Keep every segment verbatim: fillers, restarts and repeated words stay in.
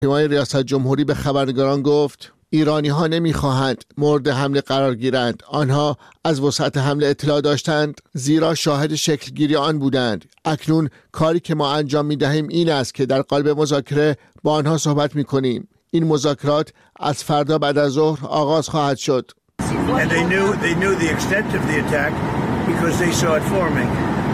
پیمای ریاست جمهوری به خبرنگاران گفت ایرانی ها نمی خواهند مورد حمله قرار گیرند. آنها از وسعت حمله اطلاع داشتند زیرا شاهد شکلگیری آن بودند. اکنون کاری که ما انجام می دهیم این است که در قالب مذاکره با آنها صحبت می کنیم. این مذاکرات از فردا بعد از ظهر آغاز خواهد شد. And they knew they knew the extent of the attack because they saw it forming.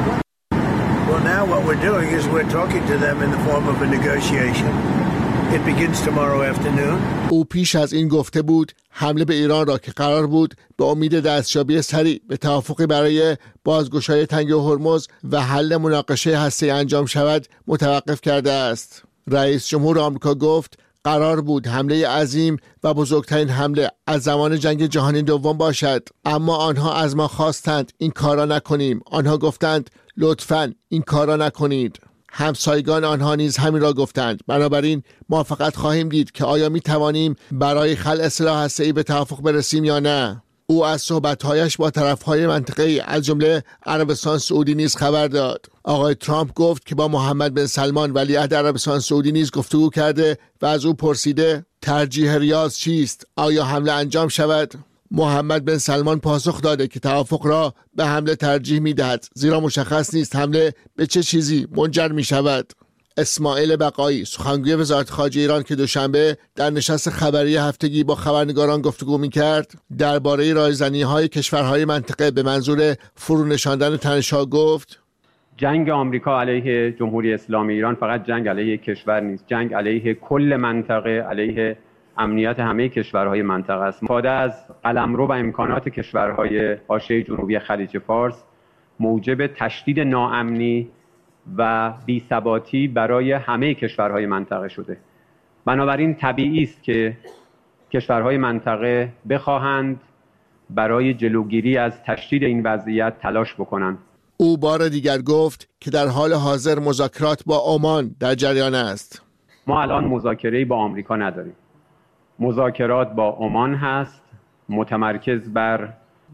Well, now what we're doing is we're talking to them in the form of a negotiation. It begins tomorrow afternoon. او پیش از این گفته بود حمله به ایران را که قرار بود به امید دستیابی سریع به توافقی برای بازگشایی تنگه هرمز و حل مناقشه هسته‌ای انجام شود متوقف کرده است. رئیس جمهور آمریکا گفت قرار بود حمله عظیم و بزرگترین حمله از زمان جنگ جهانی دوم باشد، اما آنها از ما خواستند این کارا نکنیم. آنها گفتند لطفاً این کارا نکنید. همسایگان آنها نیز همین را گفتند. بنابراین ما فقط خواهیم دید که آیا می توانیم برای خلع سلاح هسته‌ای به توافق برسیم یا نه. او از صحبت‌هایش با طرف‌های منطقه‌ای از جمله عربستان سعودی نیز خبر داد. آقای ترامپ گفت که با محمد بن سلمان ولیعهد عربستان سعودی نیز گفتگو کرده و از او پرسیده ترجیح ریاض چیست؟ آیا حمله انجام شود؟ محمد بن سلمان پاسخ داده که توافق را به حمله ترجیح می‌دهد زیرا مشخص نیست حمله به چه چیزی منجر می‌شود. اسماعیل بقایی سخنگوی وزارت خارجه ایران که دوشنبه در نشست خبری هفتگی با خبرنگاران گفتگو می‌کرد درباره رایزنی‌های کشورهای منطقه به منظور فرو نشاندن تنش‌ها گفت جنگ آمریکا علیه جمهوری اسلامی ایران فقط جنگ علیه کشور نیست، جنگ علیه کل منطقه، علیه امنیت همه کشورهای منطقه است. استفاده از قلمرو و امکانات کشورهای حاشیه جنوبی خلیج فارس موجب تشدید ناامنی و بی‌ثباتی برای همه کشورهای منطقه شده. بنابراین طبیعی است که کشورهای منطقه بخواهند برای جلوگیری از تشدید این وضعیت تلاش بکنند. او بار دیگر گفت که در حال حاضر مذاکرات با عمان در جریان است. ما الان مذاکره‌ای با آمریکا نداریم. مذاکرات با عمان هست، متمرکز بر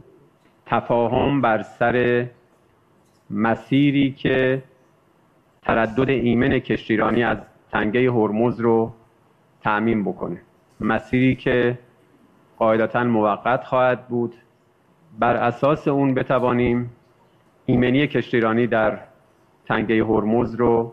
تفاهم بر سر مسیری که تردد ایمن کشتیرانی از تنگه هرمز رو تأمین بکنه. مسیری که قاعدتاً موقت خواهد بود. بر اساس اون بتوانیم ایمنی کشتیرانی در تنگه هرمز رو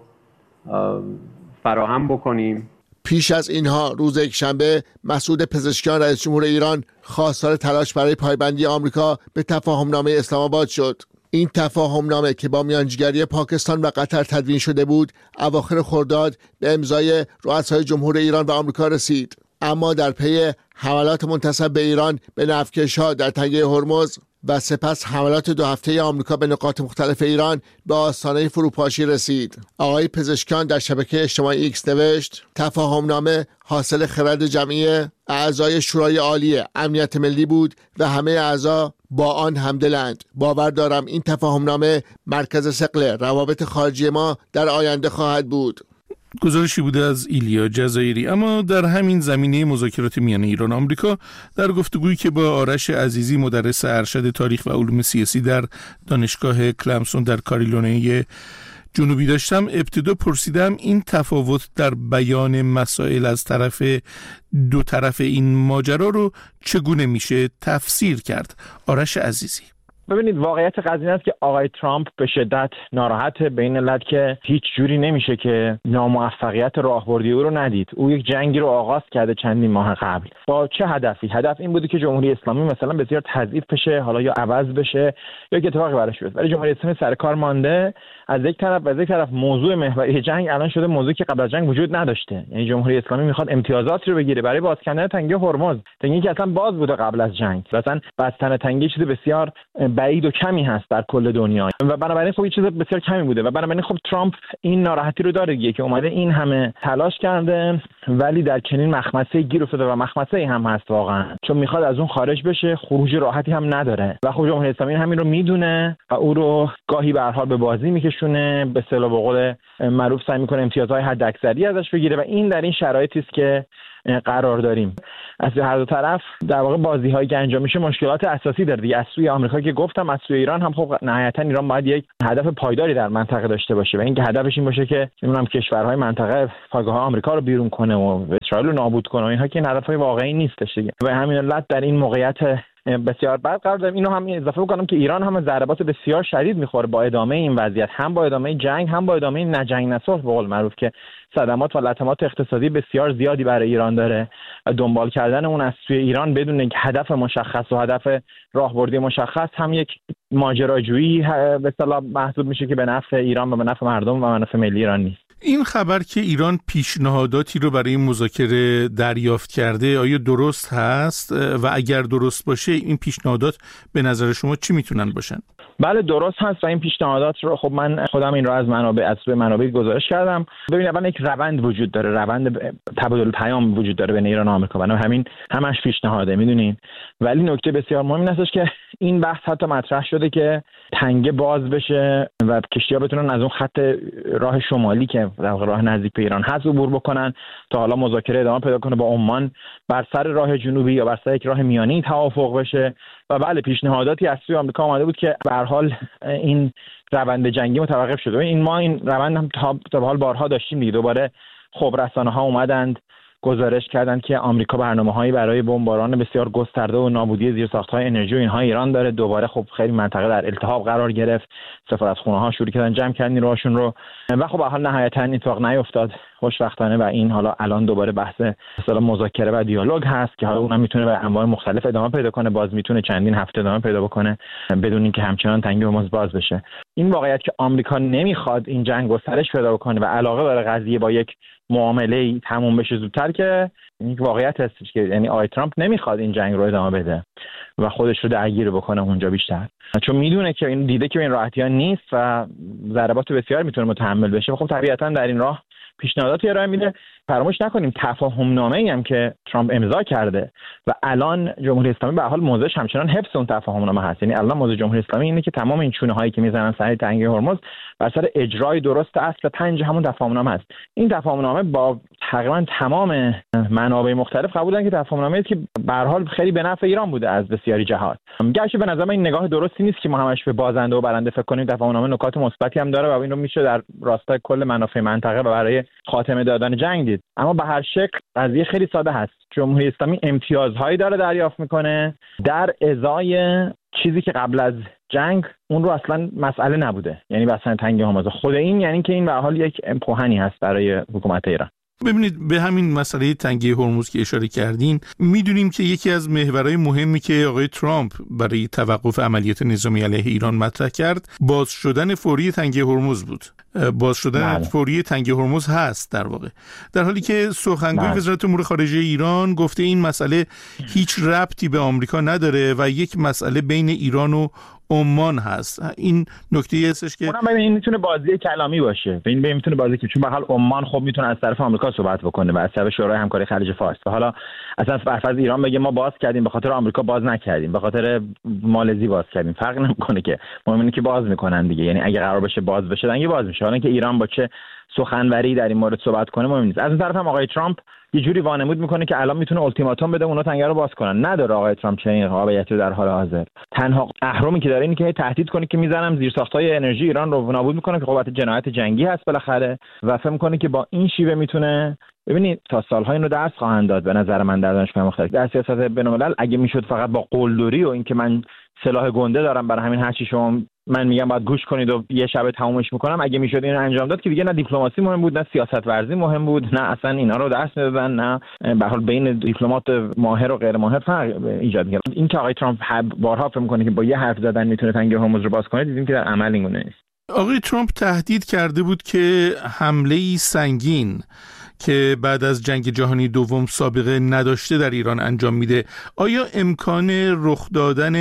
فراهم بکنیم. پیش از اینها روز یکشنبه مسعود پزشکیان رئیس جمهور ایران خواستار تلاش برای پایبندی آمریکا به تفاهمنامه اسلام آباد شد. این تفاهمنامه که با میانجیگری پاکستان و قطر تدوین شده بود اواخر خرداد به امضای رؤسای جمهور ایران و آمریکا رسید، اما در پی حملات منتسب به ایران به نفتکش‌ها در تنگه هرمز و سپس حملات دو هفته آمریکا به نقاط مختلف ایران به آستانه فروپاشی رسید. آقای پزشکیان در شبکه اجتماعی ایکس نوشت تفاهمنامه حاصل خرد جمعی اعضای شورای عالی امنیت ملی بود و همه اعضا با آن همدلند. باور دارم این تفاهمنامه مرکز ثقل روابط خارجی ما در آینده خواهد بود. گزارشی بوده از ایلیا جزایری. اما در همین زمینه مذاکرات میان ایران و آمریکا در گفتگویی که با آرش عزیزی مدرس ارشد تاریخ و علوم سیاسی در دانشگاه کلمسون در کارولینای جنوبی داشتم، ابتدا پرسیدم این تفاوت در بیان مسائل از طرف دو طرف این ماجرا رو چگونه میشه تفسیر کرد. آرش عزیزی: ببینید، واقعیت قضیه است که آقای ترامپ به شدت ناراحت به این علت که هیچ جوری نمیشه که ناموفقیت راهبردی او رو ندید. او یک جنگی رو آغاز کرده چندین ماه قبل. با چه هدفی؟ هدف این بوده که جمهوری اسلامی مثلا بسیار تضعیف بشه، حالا یا عوض بشه یا یک اتفاقی براش بیفته. ولی جمهوری اسلامی سر کار مانده. از یک طرف و از یک طرف موضوع محوری جنگ الان شده موضوعی که قبل از جنگ وجود نداشته. یعنی جمهوری اسلامی میخواد امتیازاتی رو بگیره برای باز کردن تنگه هرمز، تنگه‌ای که اصلا باز بوده قبل از جنگ. مثلا بستن تنگه چیز بسیار بعید و کمی هست در کل دنیا و بنابراین خب این چیز بسیار کمی بوده و بنابراین خب ترامپ این ناراحتی رو داره دیگه که اومده این همه تلاش کرده ولی در چنین مخمسه گیر افتاده و مخمسه هم هست واقعا، چون میخواد از اون خارج بشه، خروج راحتی هم نداره و خب جمهوری اسلامی همین رو میدونه و او رو گاهی به هر حال به بازی میکشونه، به اصطلاح به قول معروف سعی میکنه امتیازهای حداکثری ازش بگیره و این در این شرایطی است که قرار داریم. از هر دو طرف در واقع بازی‌هایی که انجام میشه مشکلات اساسی داره دیگه. از سوی آمریکا که گفتم، از سوی ایران هم خب نهایتا ایران باید یک هدف پایداری در منطقه داشته باشه و اینکه هدفش این باشه که نمیدونم کشورهای منطقه پایگاه آمریکا رو بیرون کنه و اسرائیل رو نابود کنه. اینها که هدفهای واقعی نیستش دیگه. و همین علت در این موقعیت بسیار بد قرار داریم. اینو هم اضافه بکنم که ایران هم ضربات بسیار شدید میخوره با ادامه این وضعیت، هم با ادامه جنگ، هم با ادامه نجنگ نصلح به قول معروف که صدمات و لطمات اقتصادی بسیار زیادی برای ایران داره. دنبال کردن اون از سوی ایران بدون یک هدف مشخص و هدف راهبردی مشخص هم یک ماجراجویی به اصطلاح محسوب میشه که به نفع ایران و به نفع مردم و به نفع ملی ایران نیست. این خبر که ایران پیشنهاداتی رو برای مذاکره دریافت کرده آیا درست هست و اگر درست باشه این پیشنهادات به نظر شما چی میتونن باشن؟ بله درست هست و این پیشنهادات رو خب من خودم این رو از منابع از به منابع گزارش کردم. ببینید اول یک روند وجود داره، روند تبادل پیام وجود داره بین ایران و آمریکا و همین همش پیشنهاده میدونین. ولی نکته بسیار مهم این هستش که این بحث حتی مطرح شده که تنگه باز بشه و کشتی‌ها بتونن از اون خط راه شمالی که در واقع راه نزدیک به ایران هست عبور بکنن تا حالا مذاکره ادامه پیدا کنه با عمان بر سر راه جنوبی یا بر سر یک راه میانی توافق بشه. و بله پیشنهاداتی از سوی آمریکا آمده بود که به هر حال این روند جنگی متوقف شده. این ما این روند هم تا به حال بارها داشتیم دیگه. دوباره خب رسانه‌ها اومدند گزارش کردند که آمریکا برنامه‌هایی برای بمباران بسیار گسترده و نابودی زیرساخت‌های انرژی و اینها ایران داره. دوباره خب خیلی منطقه در التهاب قرار گرفت، سفارتخونه‌ها شروع کردن جمع کردن نیروهاشون رو و خب به حال نهایتاً اتفاق نیفتاد خوشبختانه و این حالا الان دوباره بحث مثلا مذاکره و دیالوگ هست که حالا اونم میتونه به انواع مختلف ادامه پیدا کنه، باز میتونه چندین هفته ادامه پیدا بکنه بدون اینکه همچنان تنگی هرمز باز بشه. این واقعیت که آمریکا نمیخواد این جنگ گسترش پیدا کنه و علاقه داره قضیه با یک معامله تموم بشه زودتر که این واقعیت هستش که یعنی آقای ترامپ نمیخواد این جنگ رو ادامه بده و خودش رو درگیر بکنه اونجا بیشتر، چون میدونه که این دیده که این راحتی ها نیست و ضربات بسیار میتونه متحمل بشه. خب طبیعتا در این راه پیشنهاداتی ارائه میده. فراموش نکنیم تفاهم نامه‌ای هم که ترامپ امضا کرده و الان جمهوری اسلامی به حال موضعش همچنان حفظ اون تفاهم نامه هست. یعنی الان موضع جمهوری اسلامی اینه که تمام این چونه هایی که میزنن سر تنگی هرمز بر سر اجرای درست اصل پنج همون تفاهم نامه است. این تفاهم نامه با تقریبا تمام منابع مختلف قبولن که تفاهم نامه‌ای که به هر حال خیلی به نفع ایران بوده از بسیاری جهات. گرچه به نظر من این نگاه درستی نیست که ما همش به بازنده و برنده فکر کنیم. تفاهم نامه نکات مثبتی هم داره و این رو میشه در راستای کل منافع منطقه و برای خاتمه دادن جنگ دید. اما به هر شکل قضیه خیلی ساده هست. جمهوری اسلامی امتیازهایی داره دریافت میکنه در ازای چیزی که قبل از جنگ اون رو اصلا مسئله نبوده، یعنی مثلا تنگی هرمز. خود این یعنی که این به حال یک پوهنی هست برای حکومت ایران. ببینید به همین مسئله تنگی هرمز که اشاره کردین، میدونیم که یکی از محورهای مهمی که آقای ترامپ برای توقف عملیات نظامی علیه ایران مطرح کرد باز شدن فوری تنگی هرمز بود. باز شدن بله. فوری تنگی هرمز هست در واقع، در حالی که سخنگوی بله. وزارت امور خارجه ایران گفته این مسئله هیچ ربطی به آمریکا نداره و یک مسئله بین ایران و عمان هست. این نکته هستش که اونم ببین این میتونه بازی کلامی باشه. این ببین میتونه بازی که چون به حال عمان خب میتونه از طرف آمریکا صحبت بکنه و از طرف شورای همکاری خلیج فارس. و حالا اصلا فرض ایران بگه ما باز کردیم به خاطر آمریکا باز نکردیم، به خاطر مالزی باز کردیم، فرق نمیکنه که مهم اینه که باز میکنن دیگه. یعنی اگه قرار بشه باز بشه دنگ باز میشه. حالا که ایران با چه سخنوری در این مورد صحبت کنه مهم نیست. از اون طرف هم آقای ترامپ یه جوری وانمود میکنه که الان میتونه التیماتوم بده اونا تنگه رو باز کنن. نداره آقای ترامپ چنین قابلیتی در حال حاضر. تنها اهرمی که داره اینه که تهدید کنه که میزنم زیرساخت‌های انرژی ایران رو نابود میکنه که خب جنایت جنگی هست بالاخره و فکر میکنه که با این شیوه میتونه ببینید تا سال‌ها اینو درس خواهند داد به نظر من در دانشگاه مختلف. در سیاست بین‌الملل اگه میشد فقط با قلدری و اینکه من سلاح گنده دارم برای همین هر چی شما من میگم باید گوش کنید و یه شب تمومش میکنم، اگه میشد اینو انجام داد که دیگه نه دیپلماسی مهم بود، نه سیاست ورزی مهم بود، نه اصلا اینا رو درس میدادن، نه به هر حال بین دیپلمات ماهر و غیر ماهر فرق ایجاد می‌کرد. این که آقای ترامپ بارها فکر می‌کنه که با یه حرف زدن میتونه تنگه هرمز رو باز کنه، دیدیم که در عمل اینگونه نیست. آقای ترامپ تهدید کرده بود که حمله‌ای سنگین که بعد از جنگ جهانی دوم سابقه نداشته در ایران انجام میده. آیا امکان رخ دادن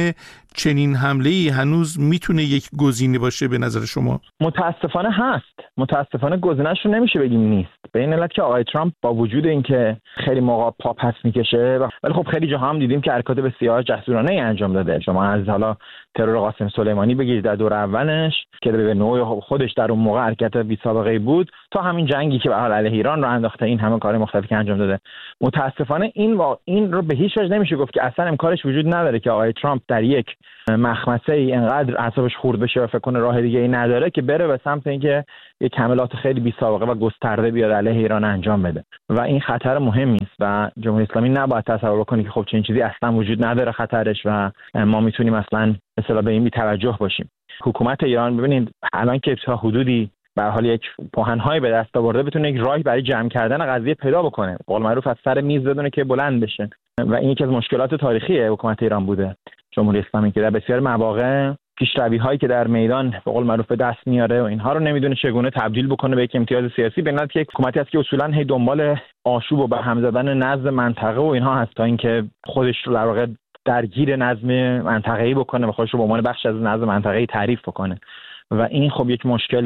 چنین حمله‌ای هنوز میتونه یک گزینه باشه به نظر شما؟ متاسفانه هست. متاسفانه گزینه‌اش رو نمیشه بگیم نیست. به این علت که آقای ترامپ با وجود اینکه خیلی موقع پا پس میکشه، ولی خب خیلی جاها هم دیدیم که حرکات بسیار جسورانه ای انجام داده. شما از حالا ترور قاسم سلیمانی بگیرید در دور اولش که به نوعی خودش در اون موقع حرکت بی سابقه بود، تا همین جنگی که به حال علیه ایران رو انداخته، این همه کار مختلفی که انجام داده. متاسفانه این وا... این رو به هیچ وجه نمیشه گفت که اصلا امکانش وجود نداره که آقای ترامپ در یک مخمسه ای انقدر اعصابش خورد بشه و فکر کنه راه دیگه ای نداره که بره به سمت اینکه یک حملات خیلی بی سابقه و گسترده بیاد علیه ایران انجام بده و این خطر مهمی است و جمهوری اسلامی نباید تصور کنه که خب چنین چیزی اصلا وجود نداره خطرش و ما میتونیم اصلا مثلا به این بی توجه باشیم. حکومت ایران ببینید الان که تا حدودی به حال یک پوهن‌های به دست آورده بتونه یک راهی برای جمع کردن قضیه پیدا بکنه، قول معروف از سر میز بدونه که بلند بشه و این یکی از مشکلات تاریخی حکومت ایران بوده. جمهوری اسلامی که در بسیار مواقع پیشروی‌هایی که در میدان به قول معروف به دست میاره و اینها رو نمیدونه چگونه تبدیل بکنه به یک امتیاز سیاسی، به نظر یک حکومتی است که اصولاً هی دنبال آشوب و به هم زدن نظم منطقه و اینها هست تا اینکه خودش رو در واقع درگیر نظم منطقه‌ای بکنه و خودش رو به عنوان بخش از نظم منطقه‌ای تعریف بکنه و این خب یک مشکل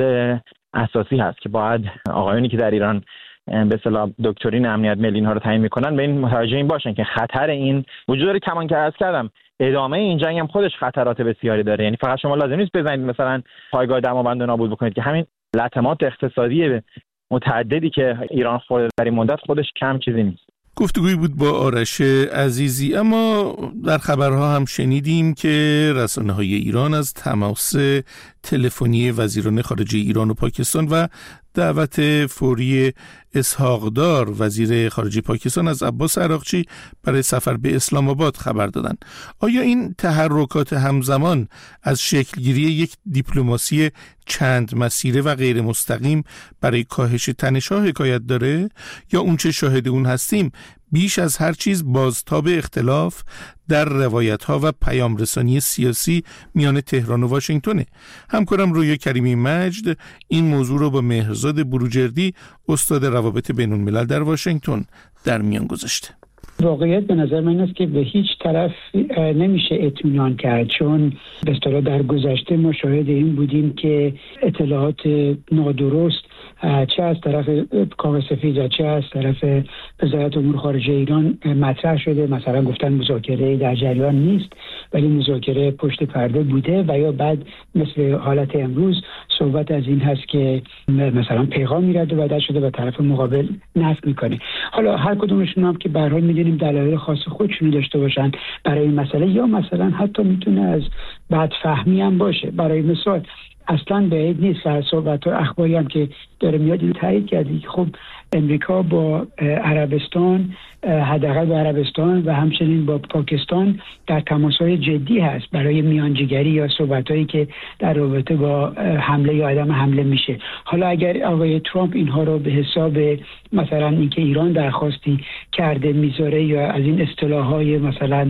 اساسی هست که باید آقایونی که در ایران به اصطلاح دکترین امنیت ملی اینها رو تعیین میکنن به این متوجه این باشن که خطر این وجود داره. کمان که عرض کردم ادامه این جنگ هم خودش خطرات بسیاری داره، یعنی فقط شما لازم نیست بزنید مثلا پایگاه دماوند رو نابود بکنید که همین لطمات اقتصادی متعددی که ایران خورده در این مدت خودش کم چیزی نیست. گفتگویی بود با آرش عزیزی. اما در خبرها هم شنیدیم که رسانه‌های ایران از تماس تلفنی وزیران خارجه ایران و پاکستان و دعوت فوری اسحاقدار وزیر خارجه پاکستان از عباس عراقچی برای سفر به اسلام آباد خبر دادند. آیا این تحرکات همزمان از شکلگیری یک دیپلماسی چند مسیره و غیر مستقیم برای کاهش تنش‌ها حکایت داره یا اون چه شاهد اون هستیم بیش از هر چیز بازتاب اختلاف در روایت‌ها و پیام رسانی سیاسی میان تهران و واشنگتونه؟ همکارم رویا کریمی مجد این موضوع رو با مهرزاد بروجردی استاد روابط بین‌الملل در واشنگتن در میان گذاشته. واقعیت به نظر من است که به هیچ طرف نمیشه اطمینان کرد، چون به اصطلاح در گذشته ما شاهد این بودیم که اطلاعات نادرست چه از طرف کاخ سفید چه از طرف وزارت امور خارجه ایران مطرح شده. مثلا گفتن مذاکره در جریان نیست ولی مذاکره پشت پرده بوده و یا بعد مثل حالت امروز صحبت از این هست که مثلا پیغام میرد و وعده شده و طرف مقابل نفی میکنه. حالا هر کدومشون هم که به هر حال میدونیم دلایل خاص خودشونو داشته باشن برای این مسئله، یا مثلا حتی میتونه از بدفهمی هم باشه. برای مثال اصلا بعید نیست و صحبت و اخباری هم که داره میاد اینو تایید کرده که خب امریکا با عربستان، حداقل با عربستان و همچنین با پاکستان در تماس‌های جدی هست برای میانجیگری یا صحبتایی که در رابطه با حمله یا عدم حمله میشه. حالا اگر آقای ترامپ اینها رو به حساب مثلا اینکه ایران درخواستی کرده میذاره یا از این اصطلاح‌های مثلا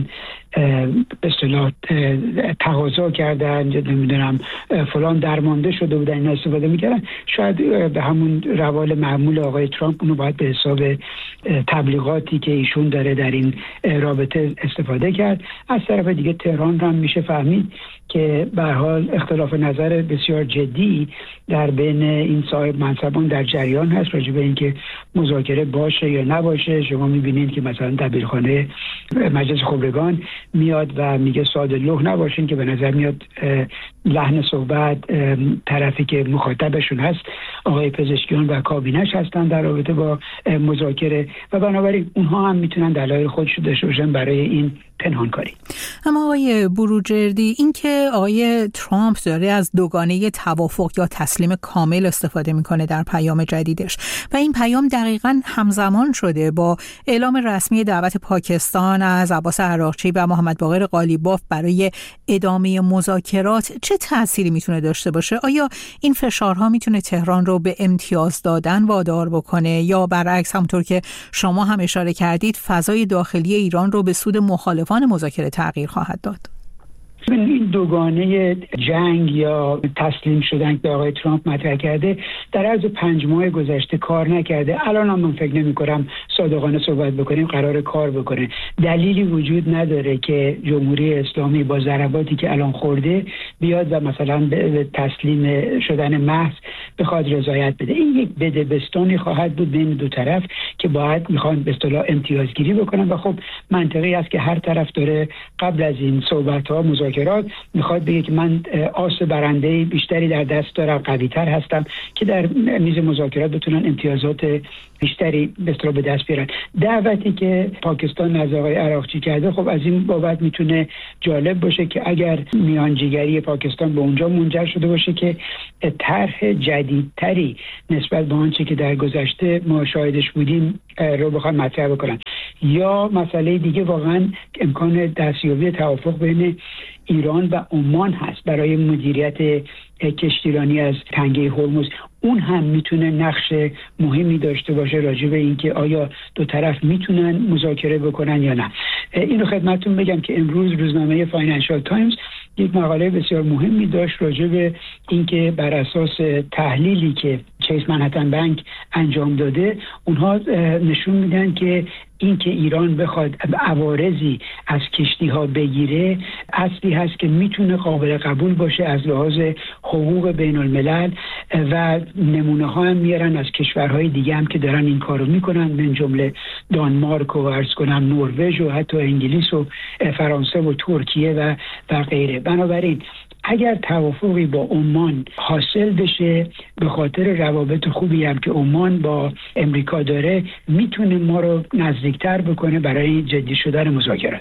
به اصطلاح تقاضا کردن یا نمیدونم فلان درمانده شده بودن این استفاده میکردن، شاید به همون روال معمول آقای ترامپ اونو باید به حساب تبلیغاتی که ایشون داره در این رابطه استفاده کرد. از طرف دیگه تهران هم میشه فهمید که به هر حال اختلاف نظر بسیار جدی در بین این صاحب منصبان در جریان هست راجع به اینکه مذاکره باشه یا نباشه. شما میبینید که مثلا دبیرخانه مجلس خبرگان میاد و میگه ساده لوح نباشین که به نظر میاد لحن صحبت طرفی که مخاطبشون هست آقای پزشکیان و کابینش هستن در رابطه با مذاکره و بنابراین اونها هم میتونن دلایل خودشو داشته باشن برای این پنهانکاری. اما آقای بروجردی، این که آقای ترامپ داره از دوگانه توافق یا تسلیم کامل استفاده میکنه در پیام جدیدش و این پیام دقیقاً همزمان شده با اعلام رسمی دعوت پاکستان از عباس عراقچی و محمد باقر قالیباف برای ادامه مذاکرات، چه تأثیری میتونه داشته باشه؟ آیا این فشارها میتونه تهران رو به امتیاز دادن وادار بکنه یا برعکس همونطور که شما هم اشاره کردید فضای داخلی ایران رو به سود مخالفان مذاکره تغییر خواهد داد؟ این دوگانه جنگ یا تسلیم شدن که آقای ترامپ مطرح کرده در عرض پنج ماه گذشته کار نکرده. الان هم من فکر نمی کنم صادقانه صحبت بکنیم قرار کار بکنه. دلیلی وجود نداره که جمهوری اسلامی با ضرباتی که الان خورده بیاد و مثلا به تسلیم شدن محض بخواد رضایت بده. این یک بدبستانی خواهد بود بین دو طرف که باید میخوان به اصطلاح امتیازگیری بکنن و خب منطقی است که هر طرف داره قبل از این صحبت‌ها مذاکرات میخواد بگه که من آس برنده بیشتری در دست دارم، قوی‌تر هستم که در میز مذاکرات بتونن امتیازات بیشتری به اصطلاح به دست بیارن. دعوتی که پاکستان نزد آقای عراقچی کرده خب از این بابت میتونه جالب باشه که اگر میانجیگری پاکستان به اونجا منجر شده باشه که طرح جدیدتری نسبت به آنچه که در گذشته ما شاهدش بودیم رو بخوان مطرح بکنن، یا مسئله دیگه واقعا امکان دستیابی توافق بین ایران و عمان هست برای مدیریت کشتیرانی از تنگه هرمز. اون هم میتونه نقش مهمی داشته باشه راجع به اینکه آیا دو طرف میتونن مذاکره بکنن یا نه. اینو خدمتتون بگم که امروز روزنامه فاینانشال تایمز یک مقاله بسیار مهمی داشت راجع به اینکه بر اساس تحلیلی که چیس منهتن بانک انجام داده اونها نشون میدن که اینکه ایران بخواد عوارضی از کشتی ها بگیره اصلی هست که میتونه قابل قبول باشه از لحاظ حقوق بین الملل و نمونه ها هم میارن از کشورهای دیگه هم که دارن این کارو میکنن، من جمله دانمارک و عرض کنم نروژ و حتی انگلیس و فرانسه و ترکیه و و غیره. بنابراین اگر توافقی با عمان حاصل بشه به خاطر روابط خوبی هم که عمان با امریکا داره میتونه ما رو نزدیکتر بکنه برای جدی شدن مذاکرات.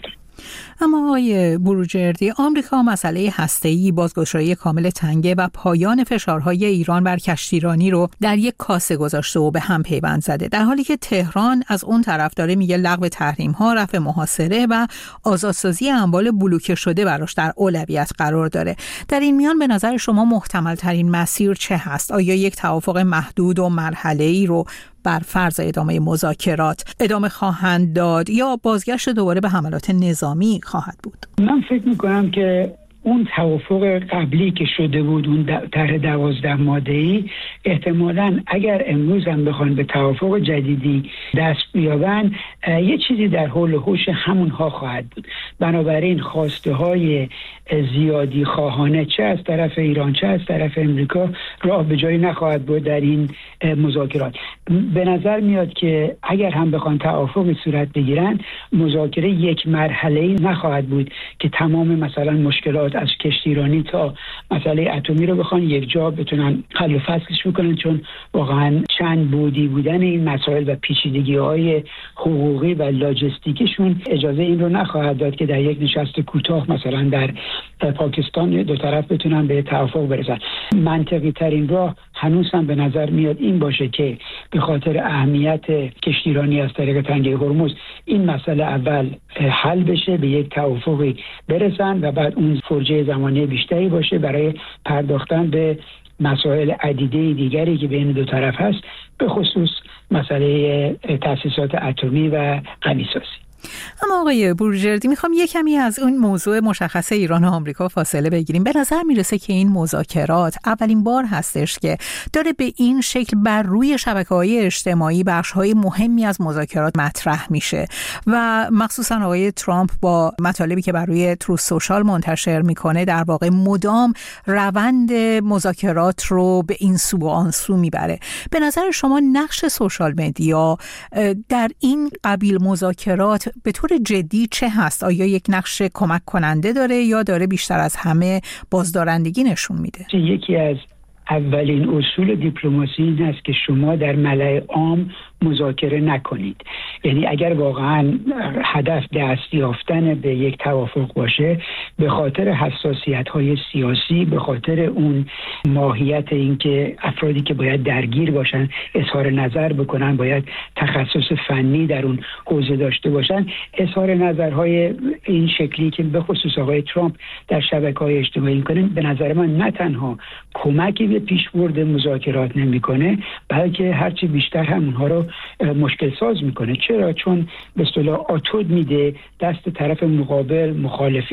اما آقای بروجردی، آمریکا مسئله هسته‌ای، بازگشایی کامل تنگه و پایان فشارهای ایران بر کشتیرانی رو در یک کاسه گذاشته و به هم پیوند زده، در حالی که تهران از اون طرف داره میگه لغو تحریم‌ها، رفع محاصره و آزادسازی اموال بلوکه شده براش در اولویت قرار داره. در این میان به نظر شما محتمل ترین مسیر چه هست؟ آیا یک توافق محدود و مرحله‌ای رو بر فرض ادامه مذاکرات ادامه خواهند داد یا بازگشت دوباره به حملات نظامی خواهد بود؟ من فکر میکنم که اون توافق قبلی که شده بود، اون طرح دوازده ماده‌ای، احتمالاً اگر امروز هم بخوان به توافق جدیدی دست بیابن یه چیزی در حول و حوش همونها خواهد بود. بنابراین خواسته های زیادی خواهانه چه از طرف ایران چه از طرف امریکا راه به جایی نخواهد بود در این مذاکرات. به نظر میاد که اگر هم بخوان توافقی صورت بگیرن مذاکره یک مرحله‌ای نخواهد بود که تمام مثلا مشکلات از کشتیرانی تا مسئله اتمی رو بخوان یک جا بتونن حل و فصلش بکنن، چون واقعا چند بودی بودن این مسائل و پیچیدگی‌های حقوقی و لاجستیکیشون اجازه این رو نخواهد داد که در یک نشست کوتاه مثلا در پاکستان دو طرف بتونن به توافق برسن. منطقی ترین راه هنوز هم به نظر میاد این باشه که به خاطر اهمیت کشتیرانی از طریق تنگه هرمز این مسئله اول حل بشه، به یک توافقی برسن و بعد اون فرجه زمانی بیشتری باشه برای پرداختن به مسائل عدیده دیگری که بین دو طرف هست، به خصوص مسئله تأسیسات اتمی و غنیسازی. اما آقای بروجردی، میخوام یک کمی از اون موضوع مشخص ایران و آمریکا فاصله بگیریم. به نظر میرسه که این مذاکرات اولین بار هستش که داره به این شکل بر روی شبکه‌های اجتماعی بخش‌های مهمی از مذاکرات مطرح میشه و مخصوصا آقای ترامپ با مطالبی که بر روی تروث سوشال منتشر میکنه در واقع مدام روند مذاکرات رو به این سو و آن سو میبره. به نظر شما نقش سوشال مدیا در این قبیل مذاکرات به طور جدی چه هست؟ آیا یک نقش کمک کننده داره یا داره بیشتر از همه بازدارندگی نشون میده؟ یکی از اولین اصول دیپلماسی این است که شما در ملأ عام مذاکره نکنید. یعنی اگر واقعا هدف دست یافتن به یک توافق باشه، به خاطر حساسیت‌های سیاسی، به خاطر اون ماهیت اینکه افرادی که باید درگیر باشن اظهار نظر بکنن، باید تخصص فنی در اون حوزه داشته باشن، اظهار نظرهای این شکلی که به خصوص آقای ترامپ در شبکه‌های اجتماعی می‌کنه، به نظر من نه تنها کمکی به پیشبرد مذاکرات نمی‌کنه، بلکه هرچی بیشتر هم اونها رو مشکل ساز میکنه. چرا؟ چون به اصطلاح آتود میده دست طرف مقابل، مخالفین مثلا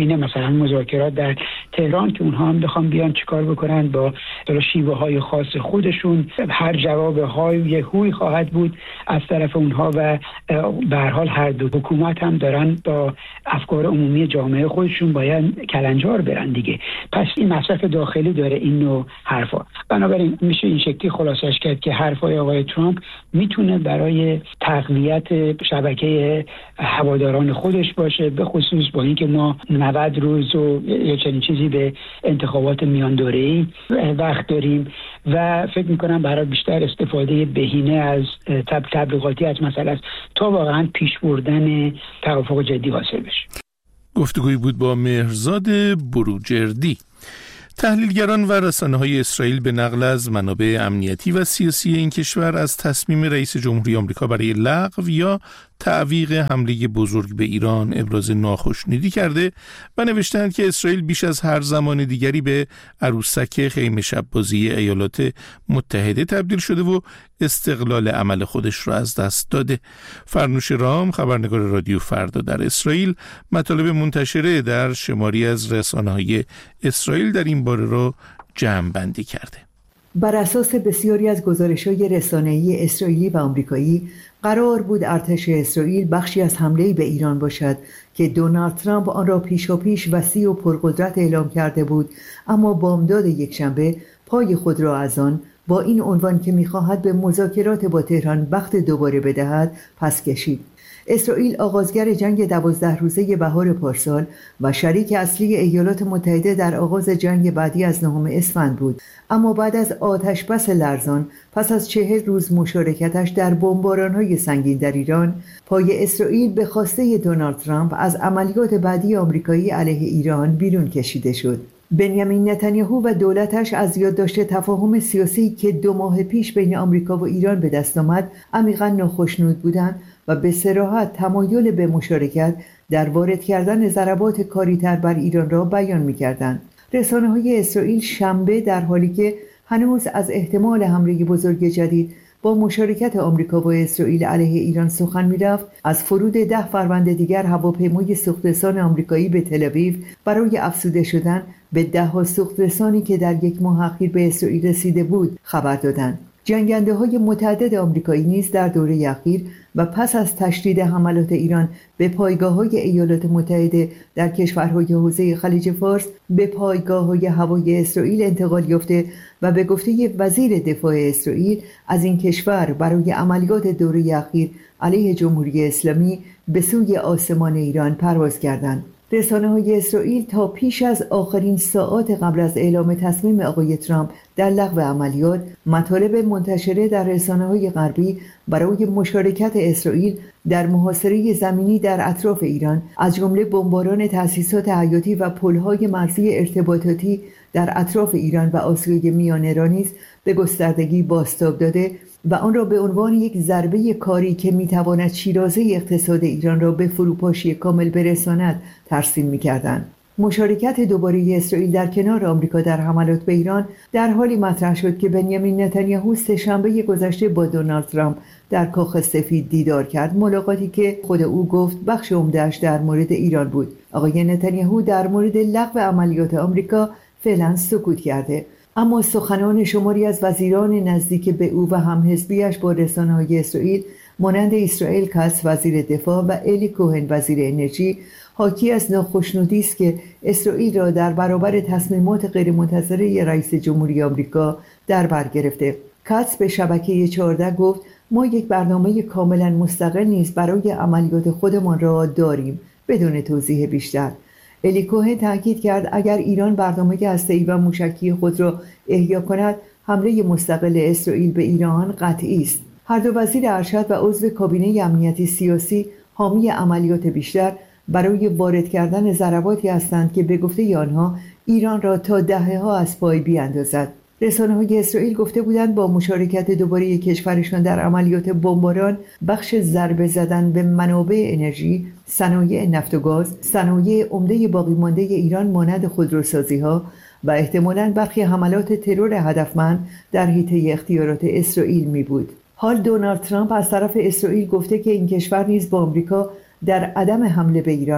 همین مذاکرات در تهران که اونها هم بخوام بیان چیکار بکنن با شیوه های خاص خودشون. هر جواب های یهویی خواهد بود از طرف اونها و به هر حال هر دو حکومت هم دارن با افکار عمومی جامعه خودشون باید کلنجار برن دیگه. پس این مصرف داخلی داره این نوع حرفا. بنابراین میشه این شکلی خلاصش کرد که حرفای آقای ترامپ میتونه برای تقویت شبکه هواداران خودش باشه، به خصوص با اینکه ما نود روز و یا چنین چیزی به انتخابات میان دوره‌ای وقت داریم و فکر میکنم برای بیشتر استفاده بهینه از تب تبلیغاتی از مسئله است تا واقعا پیش بردن توافق جدی حاصل بشه. گفتگویی بود با مهرزاد بروجردی. تحلیلگران و رسانه‌های اسرائیل به نقل از منابع امنیتی و سیاسی این کشور از تصمیم رئیس جمهوری آمریکا برای لغو یا تعویق حمله بزرگ به ایران ابراز ناخشنودی کرده و نوشتند که اسرائیل بیش از هر زمان دیگری به عروسک خیمه شب بازی ایالات متحده تبدیل شده و استقلال عمل خودش را از دست داده. فرنوش رام، خبرنگار رادیو فردا در اسرائیل، مطالب منتشره در شماری از رسانه‌های اسرائیل در این باره را جمع بندی کرده. بر اساس بسیاری از گزارش‌های رسانه‌ای اسرائیلی و آمریکایی قرار بود ارتش اسرائیل بخشی از حمله به ایران باشد که دونالد ترامپ آن را پیشاپیش وسیع و پرقدرت اعلام کرده بود، اما بامداد یکشنبه پای خود را از آن با این عنوان که می‌خواهد به مذاکرات با تهران بخت دوباره بدهد پس کشید. اسرائیل آغازگر جنگ دوازده روزه بهار پارسال و شریک اصلی ایالات متحده در آغاز جنگ بعدی از نهم اسفند بود، اما بعد از آتشبس لرزان پس از چهل روز مشارکتش در بمباران‌های سنگین در ایران، پای اسرائیل به خواسته دونالد ترامپ از عملیات بعدی آمریکایی علیه ایران بیرون کشیده شد. بنیامین نتانیاهو و دولتش از یادداشت تفاهم سیاسی که دو ماه پیش بین آمریکا و ایران به دست آمد عمیقاً ناخشنود بودند و به صراحت تمایل به مشارکت در وارد کردن ضربات کاری‌تر بر ایران را بیان می‌کردند. رسانه‌های اسرائیل شنبه در حالی که هنوز از احتمال حمله بزرگ جدید با مشارکت آمریکا و اسرائیل علیه ایران سخن می‌رفت، از فرود ده فروند دیگر هواپیمای سوخترسان آمریکایی به تل‌آویو برای افزوده شدن به ده ها سوخترسانی که در یک ماه اخیر به اسرائیل رسیده بود خبر دادند. جنگنده‌های متعدد آمریکایی نیز در دوره اخیر و پس از تشدید حملات ایران به پایگاه‌های ایالات متحده در کشورهای حوزه خلیج فارس به پایگاه‌های هوایی اسرائیل انتقال یافته و به گفته وزیر دفاع اسرائیل از این کشور برای عملیات دوره اخیر علیه جمهوری اسلامی به سوی آسمان ایران پرواز کردند. رسانه‌های اسرائیل تا پیش از آخرین ساعات قبل از اعلام تصمیم آقای ترامپ در لغو عملیات، مطالب منتشره در رسانه‌های غربی برای مشارکت اسرائیل در محاصره زمینی در اطراف ایران، از جمله بمباران تأسیسات حیاتی و پل‌های مرزی ارتباطاتی در اطراف ایران و آسیای میانه را نیز به گستردگی بازتاب داده و آن را به عنوان یک ضربه کاری که میتواند شیرازه اقتصاد ایران را به فروپاشی کامل برساند ترسیم می‌کردند. مشارکت دوباره اسرائیل در کنار آمریکا در حملات به ایران در حالی مطرح شد که بنیامین نتانیاهو سه‌شنبه گذشته با دونالد ترامپ در کاخ سفید دیدار کرد، ملاقاتی که خود او گفت بخش عمده‌اش در مورد ایران بود. آقای نتانیاهو در مورد لغو عملیات آمریکا فعلا سکوت کرده، اما سخنان شماری از وزیران نزدیک به او و همحزبیش با رسانه‌های اسرائیل مانند اسرائیل کاتس وزیر دفاع و الی کوهن وزیر انرژی حاکی از ناخشنودی است که اسرائیل را در برابر تصمیمات غیرمنتظره رئیس جمهوری آمریکا در بر گرفته. کاتس به شبکه چهارده گفت ما یک برنامه کاملا مستقل نیز برای عملیات خودمان را داریم بدون توضیح بیشتر. الی کوهن تاکید کرد اگر ایران برنامه هسته‌ای و موشکی خود را احیا کند، حمله مستقل اسرائیل به ایران قطعی است. هر دو وزیر ارشد و عضو کابینه امنیتی سیاسی حامی عملیات بیشتر برای وارد کردن ضرباتی هستند که به گفته آنها ایران را تا دهه‌ها از پای بیاندازد. رسانه‌های اسرائیل گفته بودند با مشارکت دوباره کشورشان در عملیات بمباران، بخش ضربه زدن به منابع انرژی، صنایع نفت و گاز، صنایع عمده باقی مانده ایران مانند خودروسازی‌ها و احتمالاً برخی حملات ترور هدفمند در حیطه اختیارات اسرائیل می بود. حال دونالد ترامپ از طرف اسرائیل گفته که این کشور نیز با آمریکا در عدم حمله به ایران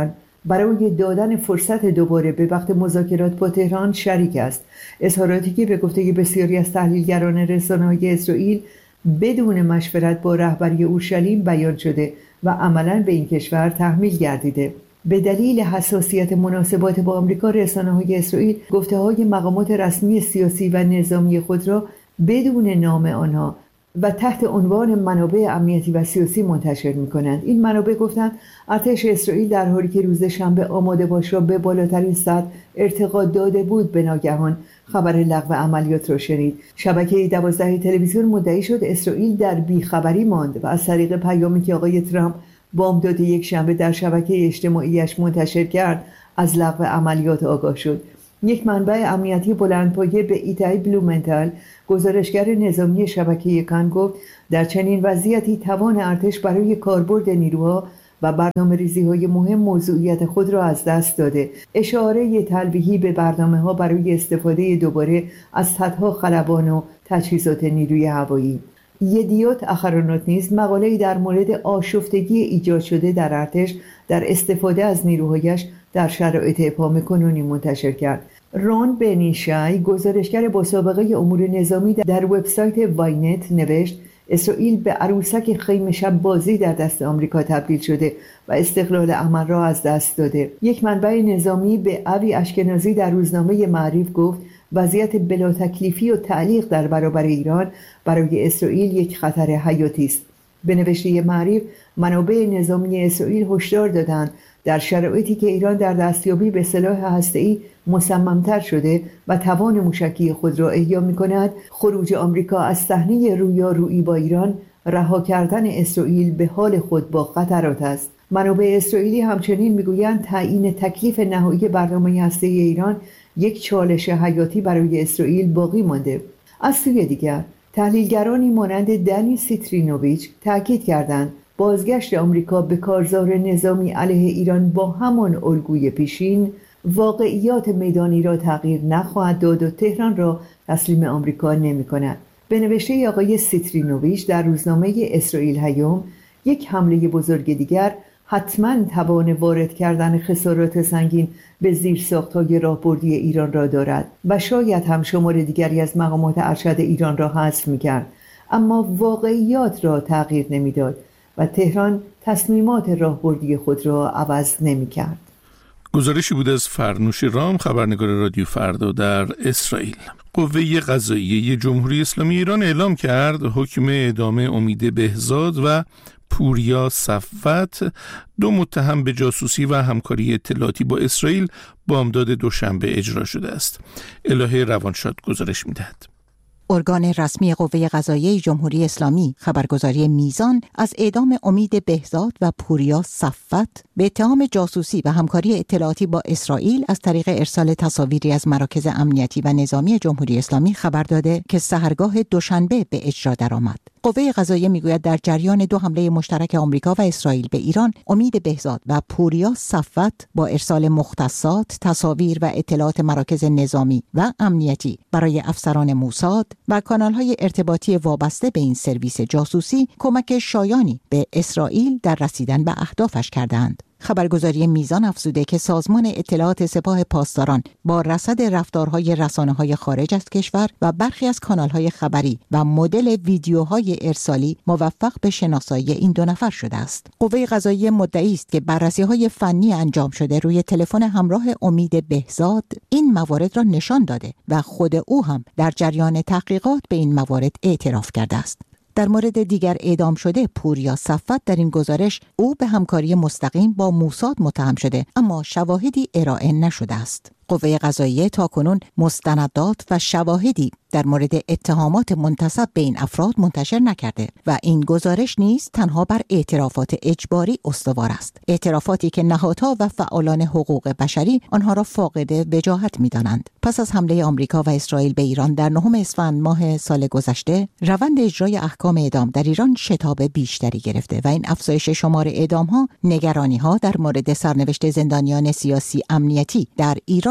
برای دادن فرصت دوباره به وقت مذاکرات با تهران شریک است. اظهاراتی که به گفته بسیاری از تحلیلگران رسانه‌های اسرائیل بدون مشورت با رهبری اورشلیم بیان شده و عملاً به این کشور تحمیل گردیده. به دلیل حساسیت مناسبات با آمریکا، رسانه‌های اسرائیل گفته‌های مقامات رسمی سیاسی و نظامی خود را بدون نام آنها و تحت عنوان منابع امنیتی و سیاسی منتشر می‌کنند. این منابع گفتند ارتش اسرائیل در حالی که روز شنبه آماده باش را به بالاترین سطح ارتقا داده بود، به ناگهان خبر لغو عملیات را شنید. شبکه دوازده تلویزیون مدعی شد اسرائیل در بیخبری ماند و از طریق پیامی که آقای ترامپ بامداد یک شنبه در شبکه اجتماعیش منتشر کرد از لغو عملیات آگاه شد. یک منبع امنیتی بلندپایه به ایتای بلومنتال، گزارشگر نظامی شبکه کان، گفت در چنین وضعیتی توان ارتش برای کاربرد نیروها و برنامه‌ریزی‌های مهم موضوعیت خود را از دست داده. اشاره تلویحی به برنامه‌ها برای استفاده دوباره از صدها خلبان و تجهیزات نیروی هوایی. یدیوت اخرانوت نیز مقاله‌ای در مورد آشفتگی ایجاد شده در ارتش در استفاده از نیروهایش در شرایط ابهام کنونی منتشر کرد. رون بنیشای، گزارشگر با سابقه امور نظامی، در وبسایت واینت نوشت اسرائیل به عروسک خیمه شب بازی در دست آمریکا تبدیل شده و استقلال عمل را از دست داده. یک منبع نظامی به اوی اشکنازی در روزنامه معریف گفت وضعیت بلا تکلیفی و تعلیق در برابر ایران برای اسرائیل یک خطر حیاتی است. به نوشته معریف، منابع نظامی اسرائیل هشدار دادند در شرایطی که ایران در دستیابی به سلاح هسته‌ای مصمم‌تر شده و توان موشکی خود را احیا می‌کند، خروج آمریکا از صحنه رویارویی با ایران، رها کردن اسرائیل به حال خود با خطرات است. منابع اسرائیلی همچنین می‌گویند تعیین تکلیف نهایی برنامه هسته‌ای ایران یک چالش حیاتی برای اسرائیل باقی مانده. از سوی دیگر، تحلیلگرانی مانند دنی سیترینوویچ تاکید کردند بازگشت آمریکا به کارزار نظامی علیه ایران با همان الگوی پیشین واقعیات میدانی را تغییر نخواهد داد و تهران را تسلیم آمریکا نمی‌کند. به نوشته آقای سیترینوویچ در روزنامه اسرائیل هیوم، یک حمله بزرگ دیگر حتما توان وارد کردن خسارات سنگین به زیرساخت‌های راهبردی ایران را دارد و شاید هم شمار دیگری از مقامات ارشد ایران را حذف می‌کرد، اما واقعیات را تغییر نمی‌داد و تهران تصمیمات راهبردی خود را عوض نمی‌کرد. گزارشی بود از فرنوش رام، خبرنگار رادیو فردا در اسرائیل. قوه قضاییه جمهوری اسلامی ایران اعلام کرد حکم اعدام امید بهزاد و پوریا صفوت، دو متهم به جاسوسی و همکاری اطلاعاتی با اسرائیل، بامداد دوشنبه اجرا شده است. الهه روانشاد گزارش می‌دهد. ارگان رسمی قوه قضاییه جمهوری اسلامی خبرگزاری میزان از اعدام امید بهزاد و پوریا صفوت به اتهام جاسوسی و همکاری اطلاعاتی با اسرائیل از طریق ارسال تصاویری از مراکز امنیتی و نظامی جمهوری اسلامی خبر داده که سحرگاه دوشنبه به اجرا درآمد. قوه قضاییه میگوید در جریان دو حمله مشترک آمریکا و اسرائیل به ایران، امید بهزاد و پوریا صفوت با ارسال مختصات، تصاویر و اطلاعات مراکز نظامی و امنیتی برای افسران موساد و کانال‌های ارتباطی وابسته به این سرویس جاسوسی کمک شایانی به اسرائیل در رسیدن به اهدافش کردند. خبرگزاری میزان افزوده که سازمان اطلاعات سپاه پاسداران با رصد رفتارهای رسانه‌های خارج از کشور و برخی از کانال‌های خبری و مدل ویدیوهای ارسالی موفق به شناسایی این دو نفر شده است. قوه قضاییه مدعی است که بررسی‌های فنی انجام شده روی تلفن همراه امید بهزاد این موارد را نشان داده و خود او هم در جریان تحقیقات به این موارد اعتراف کرده است. در مورد دیگر اعدام شده پوریا صفوت، در این گزارش او به همکاری مستقیم با موساد متهم شده اما شواهدی ارائه نشده است. قوه قضاییه تاکنون مستندات و شواهدی در مورد اتهامات منتسب به این افراد منتشر نکرده و این گزارش نیز تنها بر اعترافات اجباری استوار است، اعترافاتی که نهادها و فعالان حقوق بشری آنها را فاقد وجاهت می‌دانند. پس از حمله آمریکا و اسرائیل به ایران در نهم اسفند ماه سال گذشته، روند اجرای احکام اعدام در ایران شتاب بیشتری گرفته و این افزایش شمار اعدام‌ها نگرانی‌ها در مورد سرنوشت زندانیان سیاسی امنیتی در ایران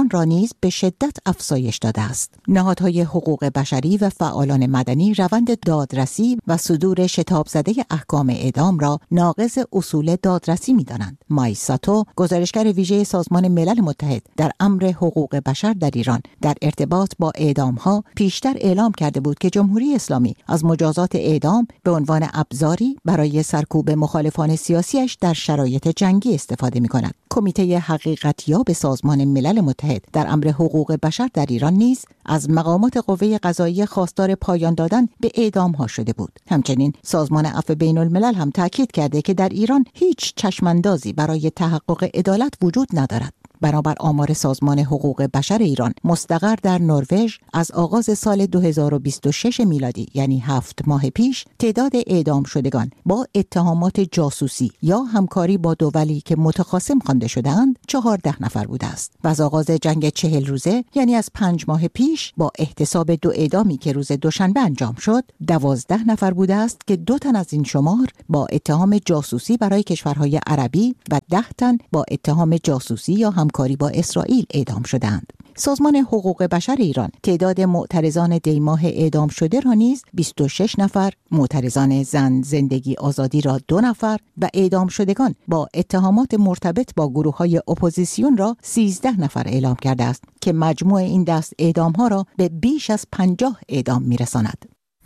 ایران را نیز به شدت افزایش داده است. نهادهای حقوق بشری و فعالان مدنی روند دادرسی و صدور شتاب زده احکام اعدام را ناقض اصول دادرسی می‌دانند. مای ساتو، گزارشگر ویژه سازمان ملل متحد در امر حقوق بشر در ایران، در ارتباط با اعدام‌ها پیشتر اعلام کرده بود که جمهوری اسلامی از مجازات اعدام به عنوان ابزاری برای سرکوب مخالفان سیاسیش در شرایط جنگی استفاده می‌کند. کمیته حقیقتیاب سازمان ملل متحد در امر حقوق بشر در ایران نیز از مقامات قوه قضاییه خواستار پایان دادن به اعدام‌ها شده بود. همچنین سازمان عفو بین الملل هم تاکید کرده که در ایران هیچ چشماندازی برای تحقق عدالت وجود ندارد. بنابر آمار سازمان حقوق بشر ایران مستقر در نروژ، از آغاز سال دو هزار و بیست و شش میلادی یعنی هفت ماه پیش، تعداد اعدام شدگان با اتهامات جاسوسی یا همکاری با دولی که متخاصم خوانده شده‌اند چهارده نفر بوده است و از آغاز جنگ چهل روزه یعنی از پنج ماه پیش با احتساب دو اعدامی که روز دوشنبه انجام شد، دوازده نفر بوده است که دو تن از این شمار با اتهام جاسوسی برای کشورهای عربی و ده تن با اتهام جاسوسی یا هم کاری با اسرائیل اعدام شدند. سازمان حقوق بشر ایران تعداد معترضان دیماه اعدام شده را نیز بیست و شش نفر، معترضان زن زندگی آزادی را دو نفر و اعدام شدگان با اتهامات مرتبط با گروه‌های اپوزیسیون را سیزده نفر اعلام کرده است که مجموع این دست اعدام‌ها را به بیش از پنجاه اعدام می‌رساند.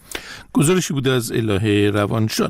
گزارشی بوده از الهه روانشاد.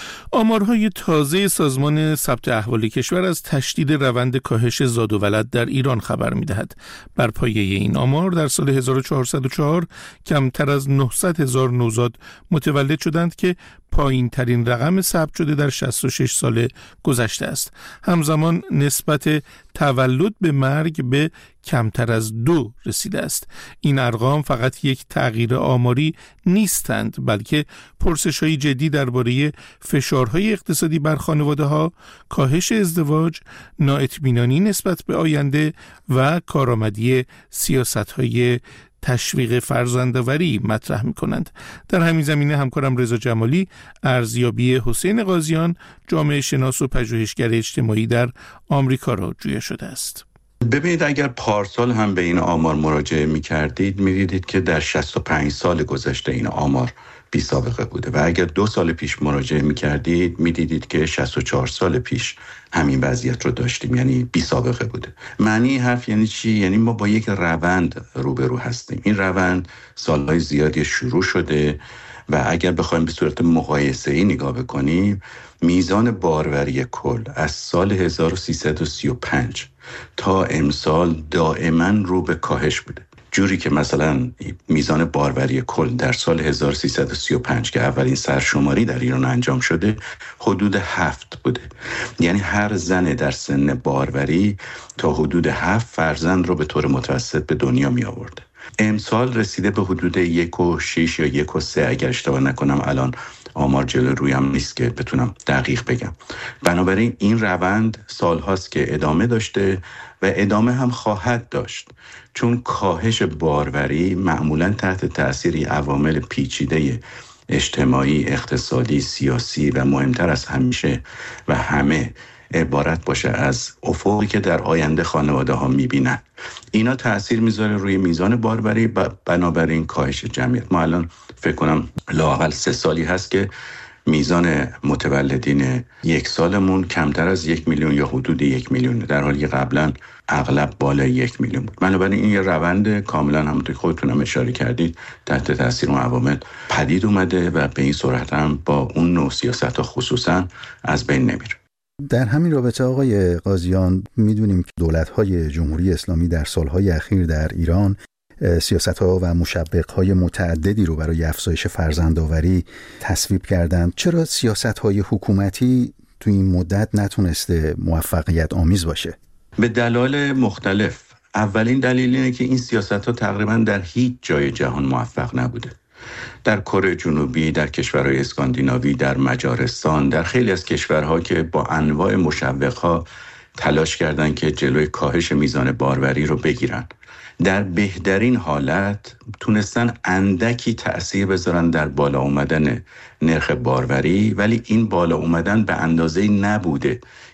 آمارهای تازه سازمان ثبت احوال کشور از تشدید روند کاهش زاد و ولد در ایران خبر می‌دهد. بر پایه این آمار در سال هزار و چهارصد و چهار کمتر از نهصد هزار نوزاد متولد شدند که پایین ترین رقم ثبت شده در شصت و شش سال گذشته است. همزمان نسبت تولد به مرگ به کمتر از دو رسیده است. این ارقام فقط یک تغییر آماری نیستند، بلکه پرسش‌های جدی درباره فشارهای اقتصادی بر خانواده‌ها، کاهش ازدواج، نااطمینانی نسبت به آینده و کارآمدی سیاست‌های تشویق فرزندآوری مطرح می‌کنند. در همین زمینه همکارم رضا جمالی ارزیابی حسین قاضیان، جامعه شناس و پژوهشگر اجتماعی در آمریکا را جویا شده است. ببینید، اگر پارسال هم به این آمار مراجعه می‌کردید می‌دیدید که در شصت و پنج سال گذشته این آمار بی سابقه بوده و اگر دو سال پیش مراجعه می‌کردید می‌دیدید که شصت و چهار سال پیش همین وضعیت رو داشتیم، یعنی بی سابقه بوده. معنی حرف یعنی چی؟ یعنی ما با یک روند روبرو هستیم. این روند سالهای زیادی شروع شده و اگر بخوایم به صورت مقایسه‌ای نگاه بکنیم، میزان باروری کل از سال هزار و سیصد و سی و پنج تا امسال دائما رو به کاهش بوده. جوری که مثلا میزان باروری کل در سال هزار و سیصد و سی و پنج که اولین سرشماری در ایران انجام شده حدود هفت بوده. یعنی هر زن در سن باروری تا حدود هفت فرزند رو به طور متوسط به دنیا می آورده. امسال رسیده به حدود یک و شیش یا یک و سه، اگر اشتباه نکنم، الان آمار جلو رویم نیست که بتونم دقیق بگم. بنابراین این روند سالهاست که ادامه داشته و ادامه هم خواهد داشت، چون کاهش باروری معمولاً تحت تأثیر عوامل پیچیده اجتماعی، اقتصادی، سیاسی و مهمتر از همیشه و همه عبارت باشه از افقی که در آینده خانواده ها میبینن. اینا تأثیر میذاره روی میزان باروری و بنابراین کاهش جمعیت. ما الان فکر کنم لااقل سه سالی هست که میزان متولدین یک سالمون کمتر از یک میلیون یا حدود یک میلیون، در حالی که قبلا اغلب بالای یک میلیون بود. بنابراین این یه روند کاملا همونطور که خودتون هم اشاره کردید تحت تاثیر اون عوامل پدید اومده و به این صورت هم با اون نوع سیاست‌ها خصوصا از بین نمیره. در همین رابطه آقای قاضیان، میدونیم که دولت‌های جمهوری اسلامی در سالهای اخیر در ایران سیاست‌ها و مشوق‌های متعددی رو برای افزایش فرزندآوری تصویب کردند. چرا سیاست‌های حکومتی تو این مدت نتونسته موفقیت آمیز باشه؟ به دلایل مختلف. اولین دلیل اینه که این سیاست‌ها تقریباً در هیچ جای جهان موفق نبوده. در کره جنوبی، در کشورهای اسکاندیناوی، در مجارستان، در خیلی از کشورها که با انواع مشوق‌ها تلاش کردند که جلوی کاهش میزان باروری رو بگیرن، در بهترین حالت تونستن اندکی تأثیر بذارن در بالا اومدن نرخ باروری، ولی این بالا اومدن به اندازه‌ای نبوده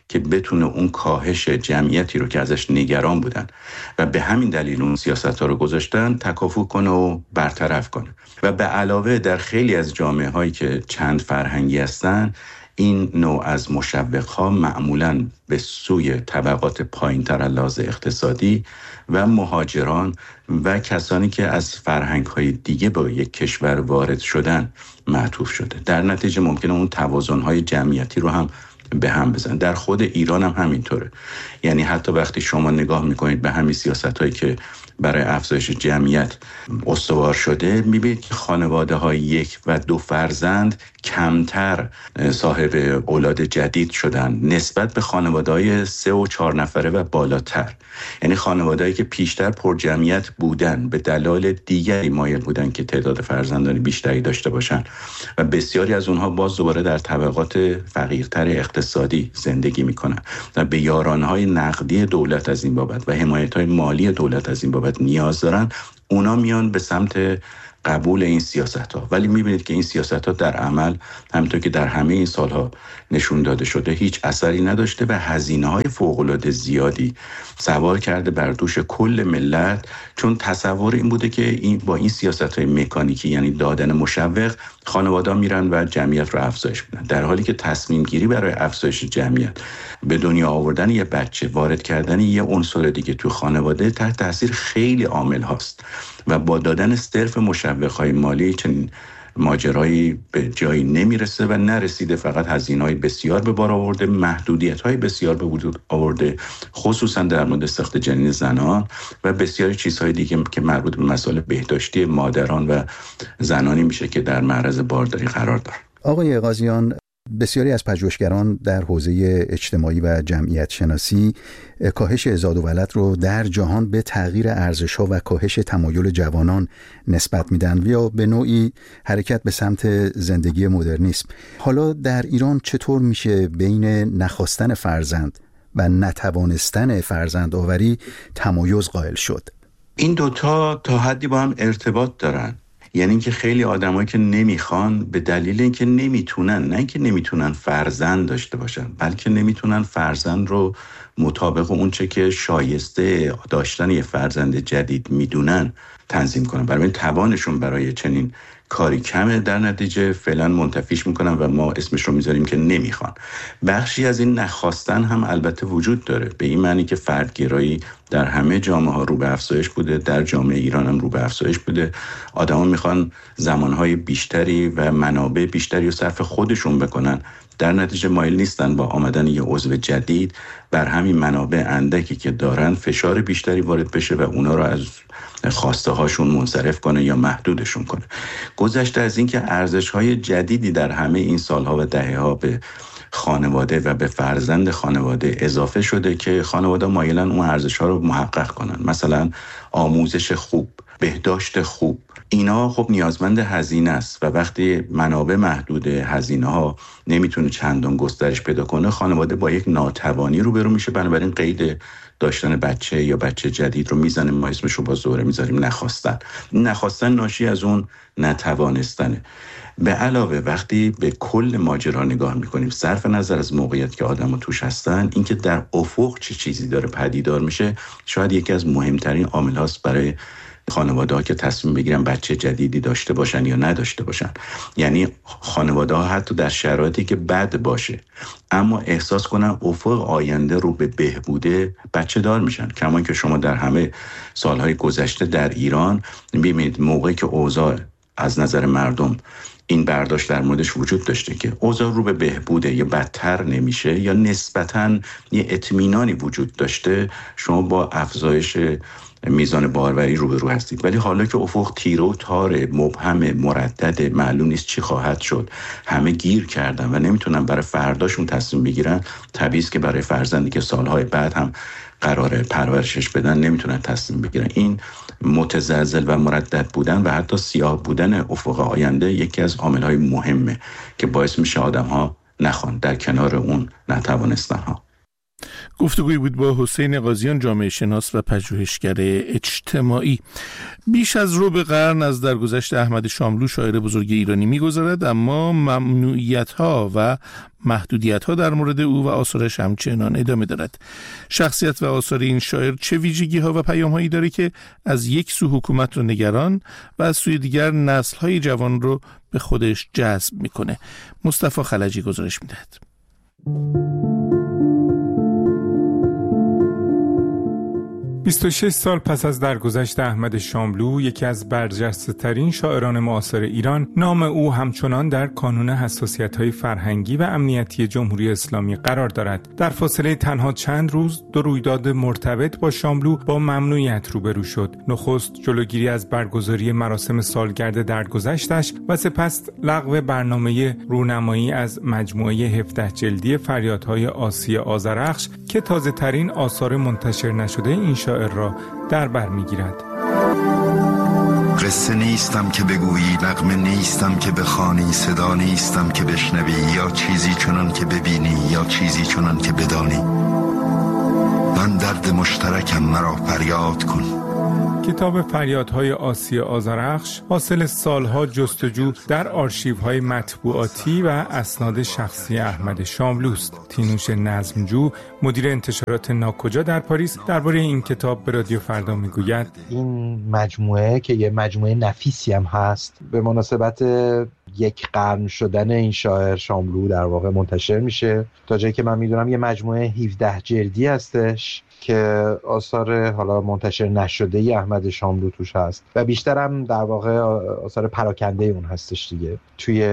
که بتونه اون کاهش جمعیتی رو که ازش نگران بودن و به همین دلیل اون سیاست‌ها رو گذاشتن تکافؤ کنه و برطرف کنه. و به علاوه در خیلی از جامعه هایی که چند فرهنگی هستن، این نوع از مشوق‌ها معمولاً به سوی طبقات پایین‌تر از لحاظ اقتصادی و مهاجران و کسانی که از فرهنگ‌های دیگه به یک کشور وارد شدن معطوف شده. در نتیجه ممکنه اون توازن‌های جمعیتی رو هم به هم بزن. در خود ایران هم همینطوره. یعنی حتی وقتی شما نگاه میکنید به همین سیاست‌هایی که برای افزایش جمعیت استوار شده، میبینید که خانواده های یک و دو فرزند کمتر صاحب اولاد جدید شدن نسبت به خانواده های سه و چهار نفره و بالاتر. یعنی خانواده هایی که پیشتر پر جمعیت بودن به دلایل دیگری مایل بودن که تعداد فرزندان بیشتری داشته باشن و بسیاری از اونها باز دوباره در طبقات فقیرتر اقتصادی زندگی میکنن و به یارانهای نقدی دولت از این بابت و حمایت‌های مالی دولت از این بابت نیاز دارن، اونا میان به سمت قبول این سیاست‌ها. ولی می‌بینید که این سیاست‌ها در عمل همونطور که در همه این سال‌ها نشون داده شده هیچ اثری نداشته و هزینه‌های فوق‌العاده زیادی سوار کرده بر دوش کل ملت، چون تصور این بوده که این با این سیاست‌های مکانیکی یعنی دادن مشوق خانواده‌ها میرن و جمعیت رو افزایش میدن، در حالی که تصمیم گیری برای افزایش جمعیت، به دنیا آوردن یه بچه، وارد کردن یه عنصر دیگه تو خانواده تحت تاثیر خیلی عامل هاست و با دادن صرف مشوق‌های مالی چنین ماجرایی به جایی نمیرسه و نرسیده، فقط هزینه‌های بسیار به بار آورده، محدودیت‌های بسیار به وجود آورده، خصوصا در مورد ساخت جنین زنان و بسیاری چیزهای دیگه که مربوط به مسائل بهداشتی مادران و زنانی میشه که در معرض بارداری قرار دارن. آقای قاضیان، بسیاری از پژوهشگران در حوزه اجتماعی و جمعیت شناسی کاهش ازاد و ولد رو در جهان به تغییر ارزش‌ها و کاهش تمایل جوانان نسبت میدن یا به نوعی حرکت به سمت زندگی مدرنیسم. حالا در ایران چطور میشه بین نخواستن فرزند و نتوانستن فرزند آوری تمایز قائل شد؟ این دوتا تا حدی با هم ارتباط دارن. یعنی اینکه خیلی آدمایی که نمیخوان به دلیل اینکه نمیتونن، نه اینکه نمیتونن فرزند داشته باشن، بلکه نمیتونن فرزند رو مطابق اون چه که شایسته داشتن یه فرزند جدید میدونن تنظیم کنن. برای توانشون برای چنین کاری کمه، در نتیجه فعلا منتفیش میکنن و ما اسمش رو میذاریم که نمیخوان. بخشی از این نخواستن هم البته وجود داره، به این معنی که فردگرایی در همه جامعه ها رو به افزایش بوده، در جامعه ایران هم رو به افزایش بوده. آدما میخوان زمانهای بیشتری و منابع بیشتری رو صرف خودشون بکنن، در نتیجه مایل نیستن با آمدن یه عضو جدید بر همین منابع اندکی که دارن فشار بیشتری وارد بشه و اونا رو از خواسته هاشون منصرف کنه یا محدودشون کنه. گذشته از این که ارزش‌های جدیدی در همه این سالها و دهه‌ها به خانواده و به فرزند خانواده اضافه شده که خانواده مایلن اون ارزش‌ها رو محقق کنن، مثلا آموزش خوب، بهداشت خوب. اینا خب نیازمند هزینه است و وقتی منابع محدود، هزینه ها نمیتونه چندان گسترش پیدا کنه، خانواده با یک ناتوانی روبرو میشه. بنابراین قید داشتن بچه یا بچه جدید رو میزنه، ما اسمش رو با زوره میذاریم نخواستن. نخواستن ناشی از اون نتوانستنه. به علاوه وقتی به کل ماجرا نگاه میکنیم صرف نظر از موقعیت که آدم توش هستن، اینکه در افق چه چیزی داره پدیدار میشه شاید یکی از مهمترین عامل هاست برای خانواده ها که تصمیم بگیرن بچه جدیدی داشته باشن یا نداشته باشن. یعنی خانواده ها حتی در شرایطی که بد باشه اما احساس کنن افق آینده رو به بهبوده، بچه دار میشن. کما که شما در همه سالهای گذشته در ایران میبینید موقعی که اوضاع از نظر مردم این برداشت در موردش وجود داشته که اوضاع رو به بهبوده یا بدتر نمیشه یا نسبتاً یه اطمینانی وجود داشته، شما با افزایش میزان باروری روبرو هستید. ولی حالا که افق تیره و تار، مبهم، مردد، معلوم نیست چی خواهد شد، همه گیر کردن و نمیتونن برای فرداشون تصمیم بگیرن، طبیعیه که برای فرزندی که سالهای بعد هم قراره پرورشش بدن نمیتونن تصمیم بگیرن. این متزلزل و مردد بودن و حتی سیاه بودن افق آینده یکی از عامل‌های مهمه که باعث میشه آدم‌ها نخوان در کنار اون نتوانستن ها. گفتگوی بود با حسین قاضیان، جامعه شناس و پژوهشگر اجتماعی. بیش از ربع قرن از درگذشت احمد شاملو شاعر بزرگ ایرانی می‌گذرد، اما ممنوعیت‌ها و محدودیت‌ها در مورد او و آثارش همچنان ادامه دارد. شخصیت و آثار این شاعر چه ویژگی‌ها و پیام‌هایی داره که از یک سو حکومت رو نگران و از سوی دیگر نسل‌های جوان رو به خودش جذب می‌کنه؟ مصطفی خلجی گزارش می‌دهد. بیست و شش سال پس از درگذشت احمد شاملو، یکی از برجسته‌ترین شاعران معاصر ایران، نام او همچنان در کانون حساسیت‌های فرهنگی و امنیتی جمهوری اسلامی قرار دارد. در فاصله تنها چند روز، دو رویداد مرتبط با شاملو با ممنوعیت روبرو شد. نخست جلوگیری از برگزاری مراسم سالگرد درگذشتش و سپس لغو برنامه رونمایی از مجموعه هفده جلدی فریادهای آسی آذرخش که تازه‌ترین آثار منتشر نشده این شاعر را در بر می‌گیرد. قصه نیستم که بگویی، نغمه نیستم که بخوانی، صدا نیستم که بشنوی، یا چیزی چنان که ببینی یا چیزی چنان که بدانی. من درد مشترکم، مرا فریاد کن. کتاب فریادهای آسی آذرخش حاصل سالها جستجو در آرشیوهای مطبوعاتی و اسناد شخصی احمد شاملوست. تینوش نظمجو، مدیر انتشارات ناکجا در پاریس، درباره این کتاب به رادیو فردا میگوید: این مجموعه که یه مجموعه نفیسی هم هست، به مناسبت یک قرن شدن این شاعر شاملو در واقع منتشر میشه. تا جایی که من میدونم یه مجموعه هفده جلدی هستش که آثار حالا منتشر نشده ای احمد شاملو توش هست و بیشتر هم در واقع آثار پراکنده اون هستش دیگه. توی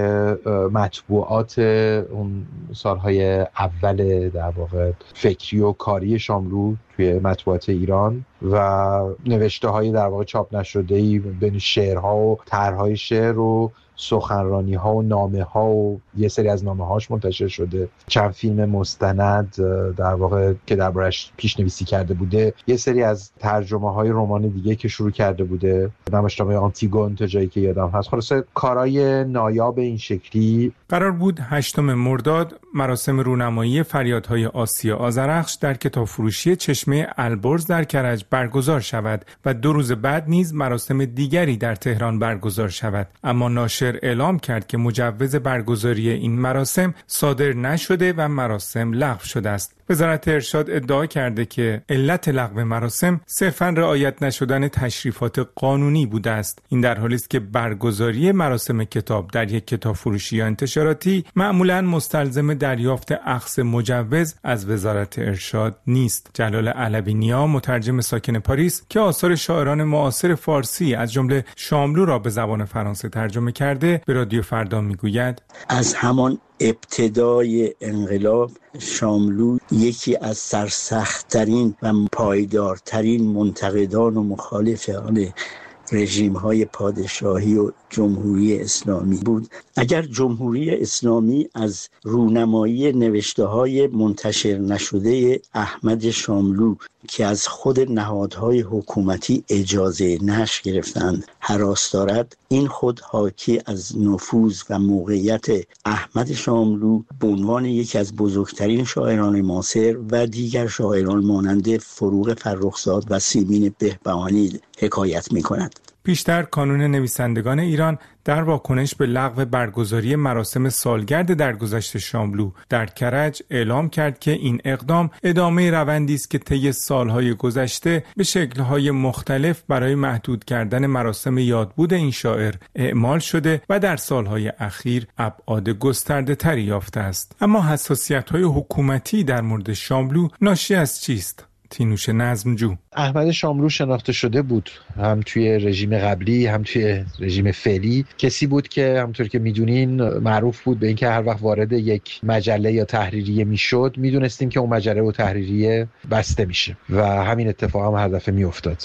مطبوعات اون سالهای اول در واقع فکری و کاری شاملو توی مطبوعات ایران و نوشته های در واقع چاپ نشده ای بین شعرها و طرحهای شعر و سخنرانی ها و نامه ها و یه سری از نامه هاش منتشر شده. چند فیلم مستند در واقع که دربارش پیشنویسی کرده بوده، یه سری از ترجمه های رمان دیگه که شروع کرده بوده، نمایشنامه آنتیگون تا جایی که یادم هست. خلاصه کارهای نایاب این شکلی. قرار بود هشتم مرداد مراسم رونمایی فریادهای آسی آذرخش در کتاب فروشی چشمه البرز در کرج برگزار شود و دو روز بعد نیز مراسم دیگری در تهران برگزار شود، اما ناشر اعلام کرد که مجوز برگزاری این مراسم صادر نشده و مراسم لغو شده است. وزارت ارشاد ادعا کرده که علت لغو مراسم صرفاً رعایت نشدن تشریفات قانونی بوده است. این در حالی است که برگزاری مراسم کتاب در یک کتاب فروشی یا انتشاراتی معمولاً مستلزم دریافت اخذ مجوز از وزارت ارشاد نیست. جلال علوی نیا، مترجم ساکن پاریس که آثار شاعران معاصر فارسی از جمله شاملو را به زبان فرانسه ترجمه کرده، به رادیو فردا میگوید: از همان ابتدای انقلاب شاملو یکی از سرسخت‌ترین و پایدارترین منتقدان و مخالفان رژیم‌های پادشاهی و جمهوری اسلامی بود. اگر جمهوری اسلامی از رونمایی نوشته‌های منتشر نشده احمد شاملو که از خود نهادهای حکومتی اجازه نشر گرفتند هراس دارد، این خود حاکی از نفوذ و موقعیت احمد شاملو به عنوان یکی از بزرگترین شاعران معاصر و دیگر شاعران مانند فروغ فرخزاد و سیمین بهبهانی حکایت می‌کند. پیشتر کانون نویسندگان ایران در واکنش به لغو برگزاری مراسم سالگرد درگذشت شاملو در کرج اعلام کرد که این اقدام ادامه روندی است که طی سالهای گذشته به شکل‌های مختلف برای محدود کردن مراسم یادبود این شاعر اعمال شده و در سالهای اخیر ابعاد گسترده‌تری یافته است. اما حساسیت‌های حکومتی در مورد شاملو ناشی از چیست؟ تینوش نظمجو: احمد شاملو شناخته شده بود، هم توی رژیم قبلی هم توی رژیم فعلی. کسی بود که همونطور که میدونین معروف بود به اینکه هر وقت وارد یک مجله یا تحریریه میشد میدونستیم که اون مجله و تحریریه بسته میشه و همین اتفاق هم هر دفعه میافتاد.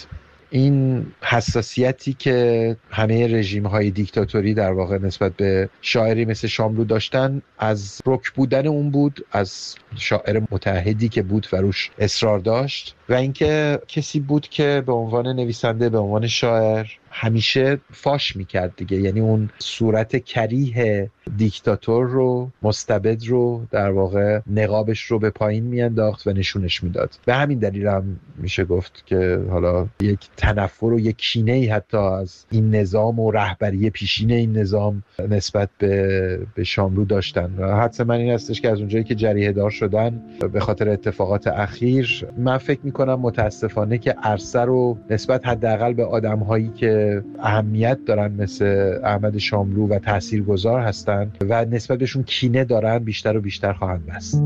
این حساسیتی که همه رژیم‌های دیکتاتوری در واقع نسبت به شاعری مثل شاملو داشتن از رک بودن اون بود، از شاعر متعهدی که بود و روش اصرار داشت و اینکه کسی بود که به عنوان نویسنده، به عنوان شاعر همیشه فاش میکرد دیگه، یعنی اون صورت کریه دیکتاتور رو، مستبد رو در واقع نقابش رو به پایین میانداخت و نشونش میداد. به همین دلیل هم میشه گفت که حالا یک تنفر و یک کینه‌ای حتی از این نظام و رهبری پیشین این نظام نسبت به به شاملو داشتن. و حدس من این هستش که از اونجایی که جریحه دار شدن به خاطر اتفاقات اخیر، من فکر میکنم متاسفانه که عرصه رو نسبت حداقل به آدم‌هایی که اهمیت دارن مثل احمد شاملو و تاثیرگذار هستن و نسبت بهشون کینه دارن بیشتر و بیشتر خواهند بست.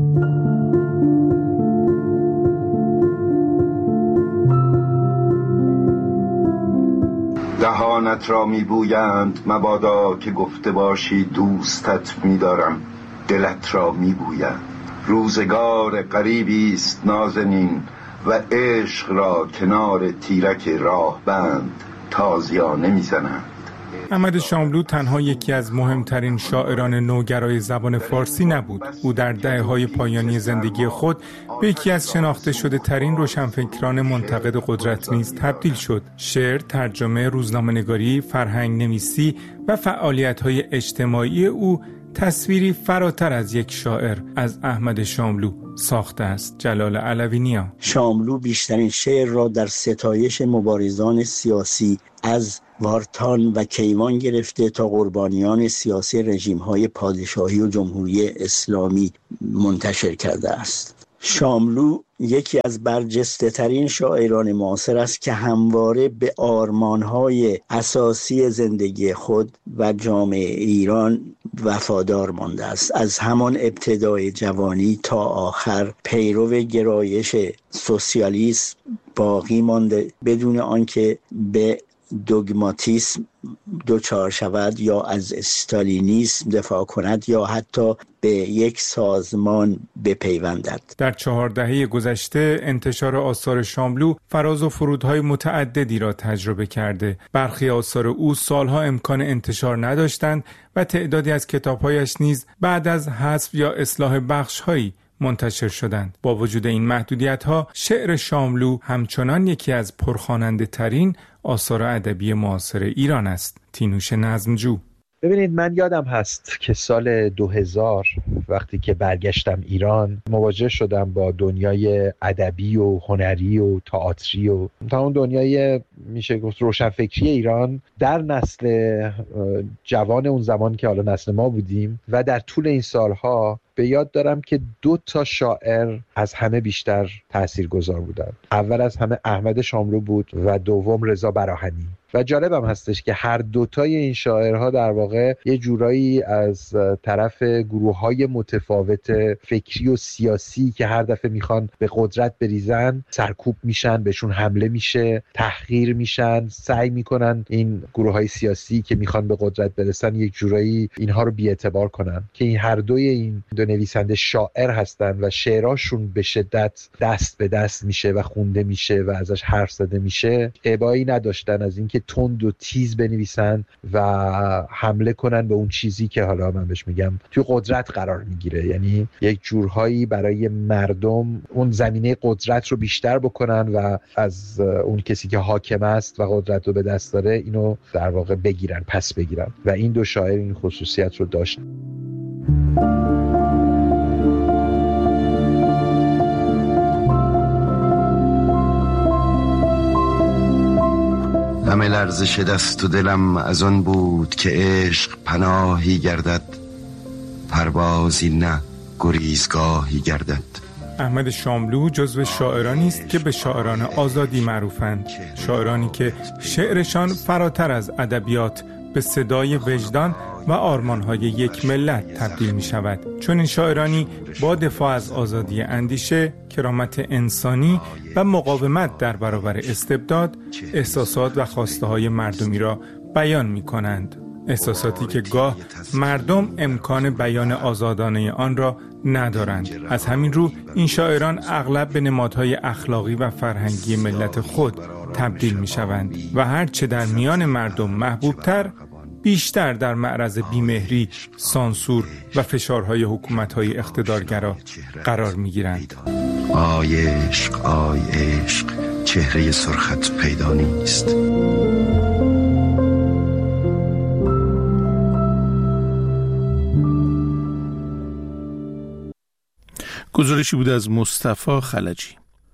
دهانت را میبویند مبادا که گفته باشی دوستت میدارم، دلت را میبویند. روزگار غریبی است نازنین و عشق را کنار تیرک راه بند تازیانه میزنند. احمد شاملو تنها یکی از مهمترین شاعران نوگرای زبان فارسی نبود. او در دهه‌های پایانی زندگی خود به یکی از شناخته شده ترین روشنفکران منتقد قدرت نیز تبدیل شد. شعر، ترجمه، روزنامه‌نگاری، فرهنگ نویسی و فعالیت‌های اجتماعی او تصویری فراتر از یک شاعر از احمد شاملو ساخته است. جلال علوی نیا. شاملو بیشترین شعر را در ستایش مبارزان سیاسی از وارتان و کیوان گرفته تا قربانیان سیاسی رژیم‌های پادشاهی و جمهوری اسلامی منتشر کرده است. شاملو یکی از برجسته ترین شاعران معاصر است که همواره به آرمان‌های اساسی زندگی خود و جامعه ایران وفادار مانده است. از همان ابتدای جوانی تا آخر پیرو گرایش سوسیالیسم باقی مانده، بدون آنکه به دوگماتیسم دوچار شود یا از استالینیسم دفاع کند یا حتی به یک سازمان بپیوندد. در چهار دهه گذشته انتشار آثار شاملو فراز و فرودهای متعددی را تجربه کرده. برخی آثار او سالها امکان انتشار نداشتند و تعدادی از کتابهایش نیز بعد از حذف یا اصلاح بخش‌هایی منتشر شدند. با وجود این محدودیت‌ها، شعر شاملو همچنان یکی از پرخواننده ترین آثار ادبی معاصر ایران است. تینوش نظمجو. ببینید، من یادم هست که سال دو هزار وقتی که برگشتم ایران مواجه شدم با دنیای ادبی و هنری و تئاتری و تا اون دنیای میشه گفت روشنفکری ایران در نسل جوان اون زمان که حالا نسل ما بودیم. و در طول این سالها به یاد دارم که دو تا شاعر از همه بیشتر تاثیرگذار بودن. اول از همه احمد شاملو بود و دوم رضا براهنی. و جالبم هستش که هر دوتای این شاعرها در واقع یه جورایی از طرف گروه‌های متفاوت فکری و سیاسی که هر دفعه میخوان به قدرت بریزن سرکوب میشن، بهشون حمله میشه، تحقیر میشن، سعی میکنن این گروه‌های سیاسی که میخوان به قدرت برسن یک جورایی اینها رو بی‌اعتبار کنن. که این هر دوی این دو نویسنده شاعر هستن و شعراشون به شدت دست به دست میشه و خونده میشه و ازش حرف زده میشه. ابایی نداشتن از اینکه تند و تیز بنویسن و حمله کنن به اون چیزی که حالا من بهش میگم توی قدرت قرار میگیره. یعنی یک جورهایی برای مردم اون زمینه قدرت رو بیشتر بکنن و از اون کسی که حاکم است و قدرت رو به دست داره اینو در واقع بگیرن، پس بگیرن. و این دو شاعر این خصوصیت رو داشت. همه لرزش دست و دلم از آن بود که عشق پناهی گردد، پروازی نه گریزگاهی گردد. احمد شاملو جزو شاعرانی است که به شاعران آزادی معروفند. شاعرانی که شعرشان فراتر از ادبیات به صدای وجدان و آرمان‌های یک ملت تبدیل می شود. چون این شاعرانی با دفاع از آزادی اندیشه، کرامت انسانی و مقاومت در برابر استبداد، احساسات و خواسته‌های مردمی را بیان می کنند. احساساتی که گاه مردم امکان بیان آزادانه آن را ندارند. از همین رو این شاعران اغلب به نمادهای اخلاقی و فرهنگی ملت خود تبدیل می شوند و هرچه در میان مردم محبوبتر، بیشتر در معرض بیمهری، سانسور و فشارهای حکومت‌های اقتدارگرا قرار می‌گیرند. آی عشق، آی عشق، چهره سرخت پیدا نیست. گزارشی بود از مصطفی خلجی.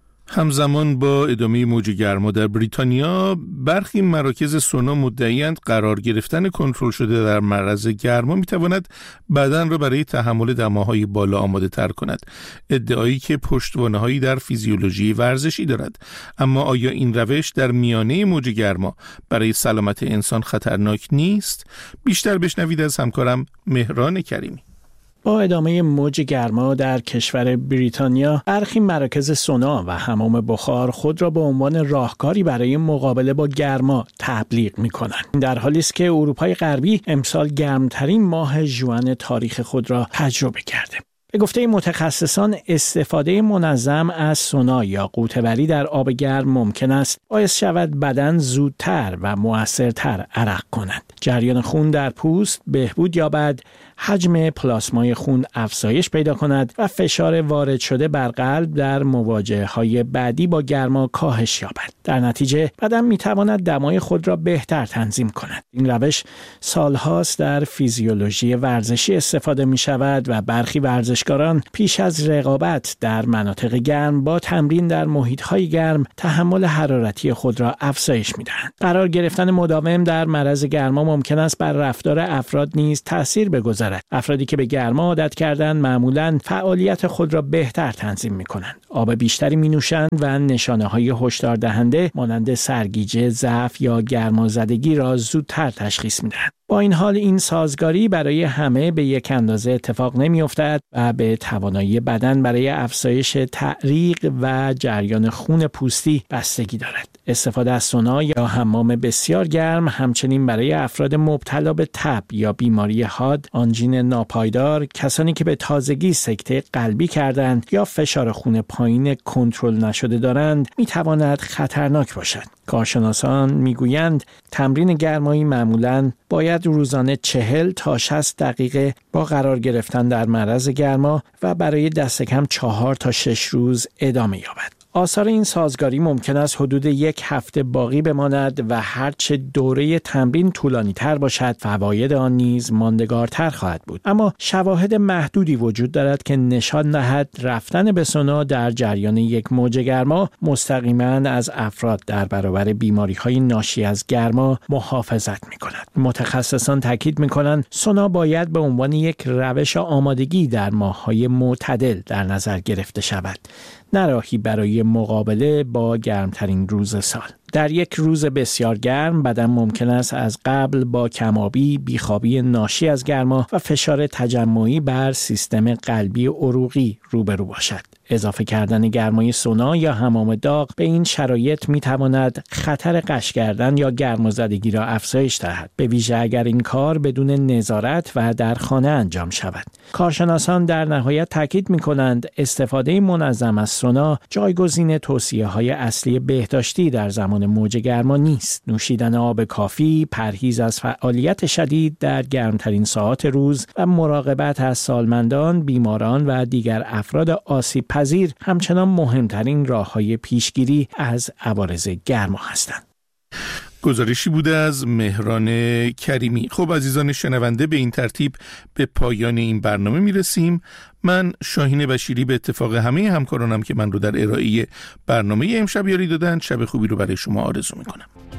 همزمان با ادامه موج گرما در بریتانیا، برخی مراکز سونا مدعی‌اند قرار گرفتن کنترل شده در معرض گرما می‌تواند بدن را برای تحمل دماهای بالا آماده تر کند. ادعایی که پشتوانه‌هایی در فیزیولوژی ورزشی دارد. اما آیا این روش در میانه موج گرما برای سلامت انسان خطرناک نیست؟ بیشتر بشنوید از همکارم مهران کریمی. با ادامه موج گرما در کشور بریتانیا، برخی مراکز سونا و حمام بخار خود را به عنوان راهکاری برای مقابله با گرما تبلیغ می‌کنند. در حالی است که اروپای غربی امسال گرمترین ماه ژوئن تاریخ خود را تجربه کرده. به گفته متخصصان، استفاده منظم از سونا یا غوطه‌وری در آب گرم ممکن است باعث شود بدن زودتر و مؤثرتر عرق کند. جریان خون در پوست بهبود یابد، حجم پلاسمای خون افزایش پیدا کند و فشار وارد شده بر قلب در مواجهه‌های بعدی با گرما کاهش یابد. در نتیجه بدن می‌تواند دمای خود را بهتر تنظیم کند. این روش سالهاست در فیزیولوژی ورزشی استفاده می‌شود و برخی ورزشکاران پیش از رقابت در مناطق گرم با تمرین در محیط‌های گرم تحمل حرارتی خود را افزایش می‌دهند. قرار گرفتن مداوم در معرض گرما ممکن است بر رفتار افراد نیز تأثیر بگذارد. افرادی که به گرما عادت کردند معمولاً فعالیت خود را بهتر تنظیم می‌کنند. آب بیشتری می‌نوشند و نشانه‌های هشدار دهنده مانند سرگیجه، ضعف یا گرمازدگی را زودتر تشخیص می‌دهند. با این حال این سازگاری برای همه به یک اندازه اتفاق نمی‌افتد و به توانایی بدن برای افزایش تعریق و جریان خون پوستی بستگی دارد. استفاده از سونا یا حمام بسیار گرم همچنین برای افراد مبتلا به تب یا بیماری حاد، آنژین ناپایدار، کسانی که به تازگی سکته قلبی کردند یا فشار خون پایین کنترل نشده دارند می‌تواند خطرناک باشد. کارشناسان میگویند تمرین گرمایی معمولاً باید روزانه چهل تا شصت دقیقه با قرار گرفتن در معرض گرما و برای دست کم چهار تا شش روز ادامه یابد. آثار این سازگاری ممکن است حدود یک هفته باقی بماند و هرچه دوره تمرین طولانی تر باشد فواید آن نیز ماندگارتر خواهد بود. اما شواهد محدودی وجود دارد که نشان دهد رفتن به سونا در جریان یک موج گرما مستقیما از افراد در برابر بیماری‌های ناشی از گرما محافظت می‌کند. متخصصان تاکید می‌کنند سونا باید به عنوان یک روش آمادگی در ماه‌های معتدل در نظر گرفته شود، نه راهی برای مقابله با گرمترین روز سال. در یک روز بسیار گرم بدن ممکن است از قبل با کم‌آبی، بیخوابی ناشی از گرما و فشار تجمعی بر سیستم قلبی عروقی روبرو باشد. اضافه کردن گرمای سونا یا حمام داغ به این شرایط می‌تواند خطر غش کردن یا گرمازدگی را افزایش دهد، به ویژه اگر این کار بدون نظارت و در خانه انجام شود. کارشناسان در نهایت تاکید می‌کنند استفاده منظم از سونا جایگزین توصیه‌های اصلی بهداشتی در زمان موج گرما نیست. نوشیدن آب کافی، پرهیز از فعالیت شدید در گرمترین ساعات روز و مراقبت از سالمندان، بیماران و دیگر افراد آسیب پذیر همچنان مهمترین راه‌های پیشگیری از عوارض گرما هستند. گزارشی بوده از مهران کریمی. خب عزیزان شنونده، به این ترتیب به پایان این برنامه میرسیم. من شاهین بشیری به اتفاق همه همکارانم که من رو در ارائه برنامه امشب یاری دادن، شب خوبی رو برای شما آرزو میکنم.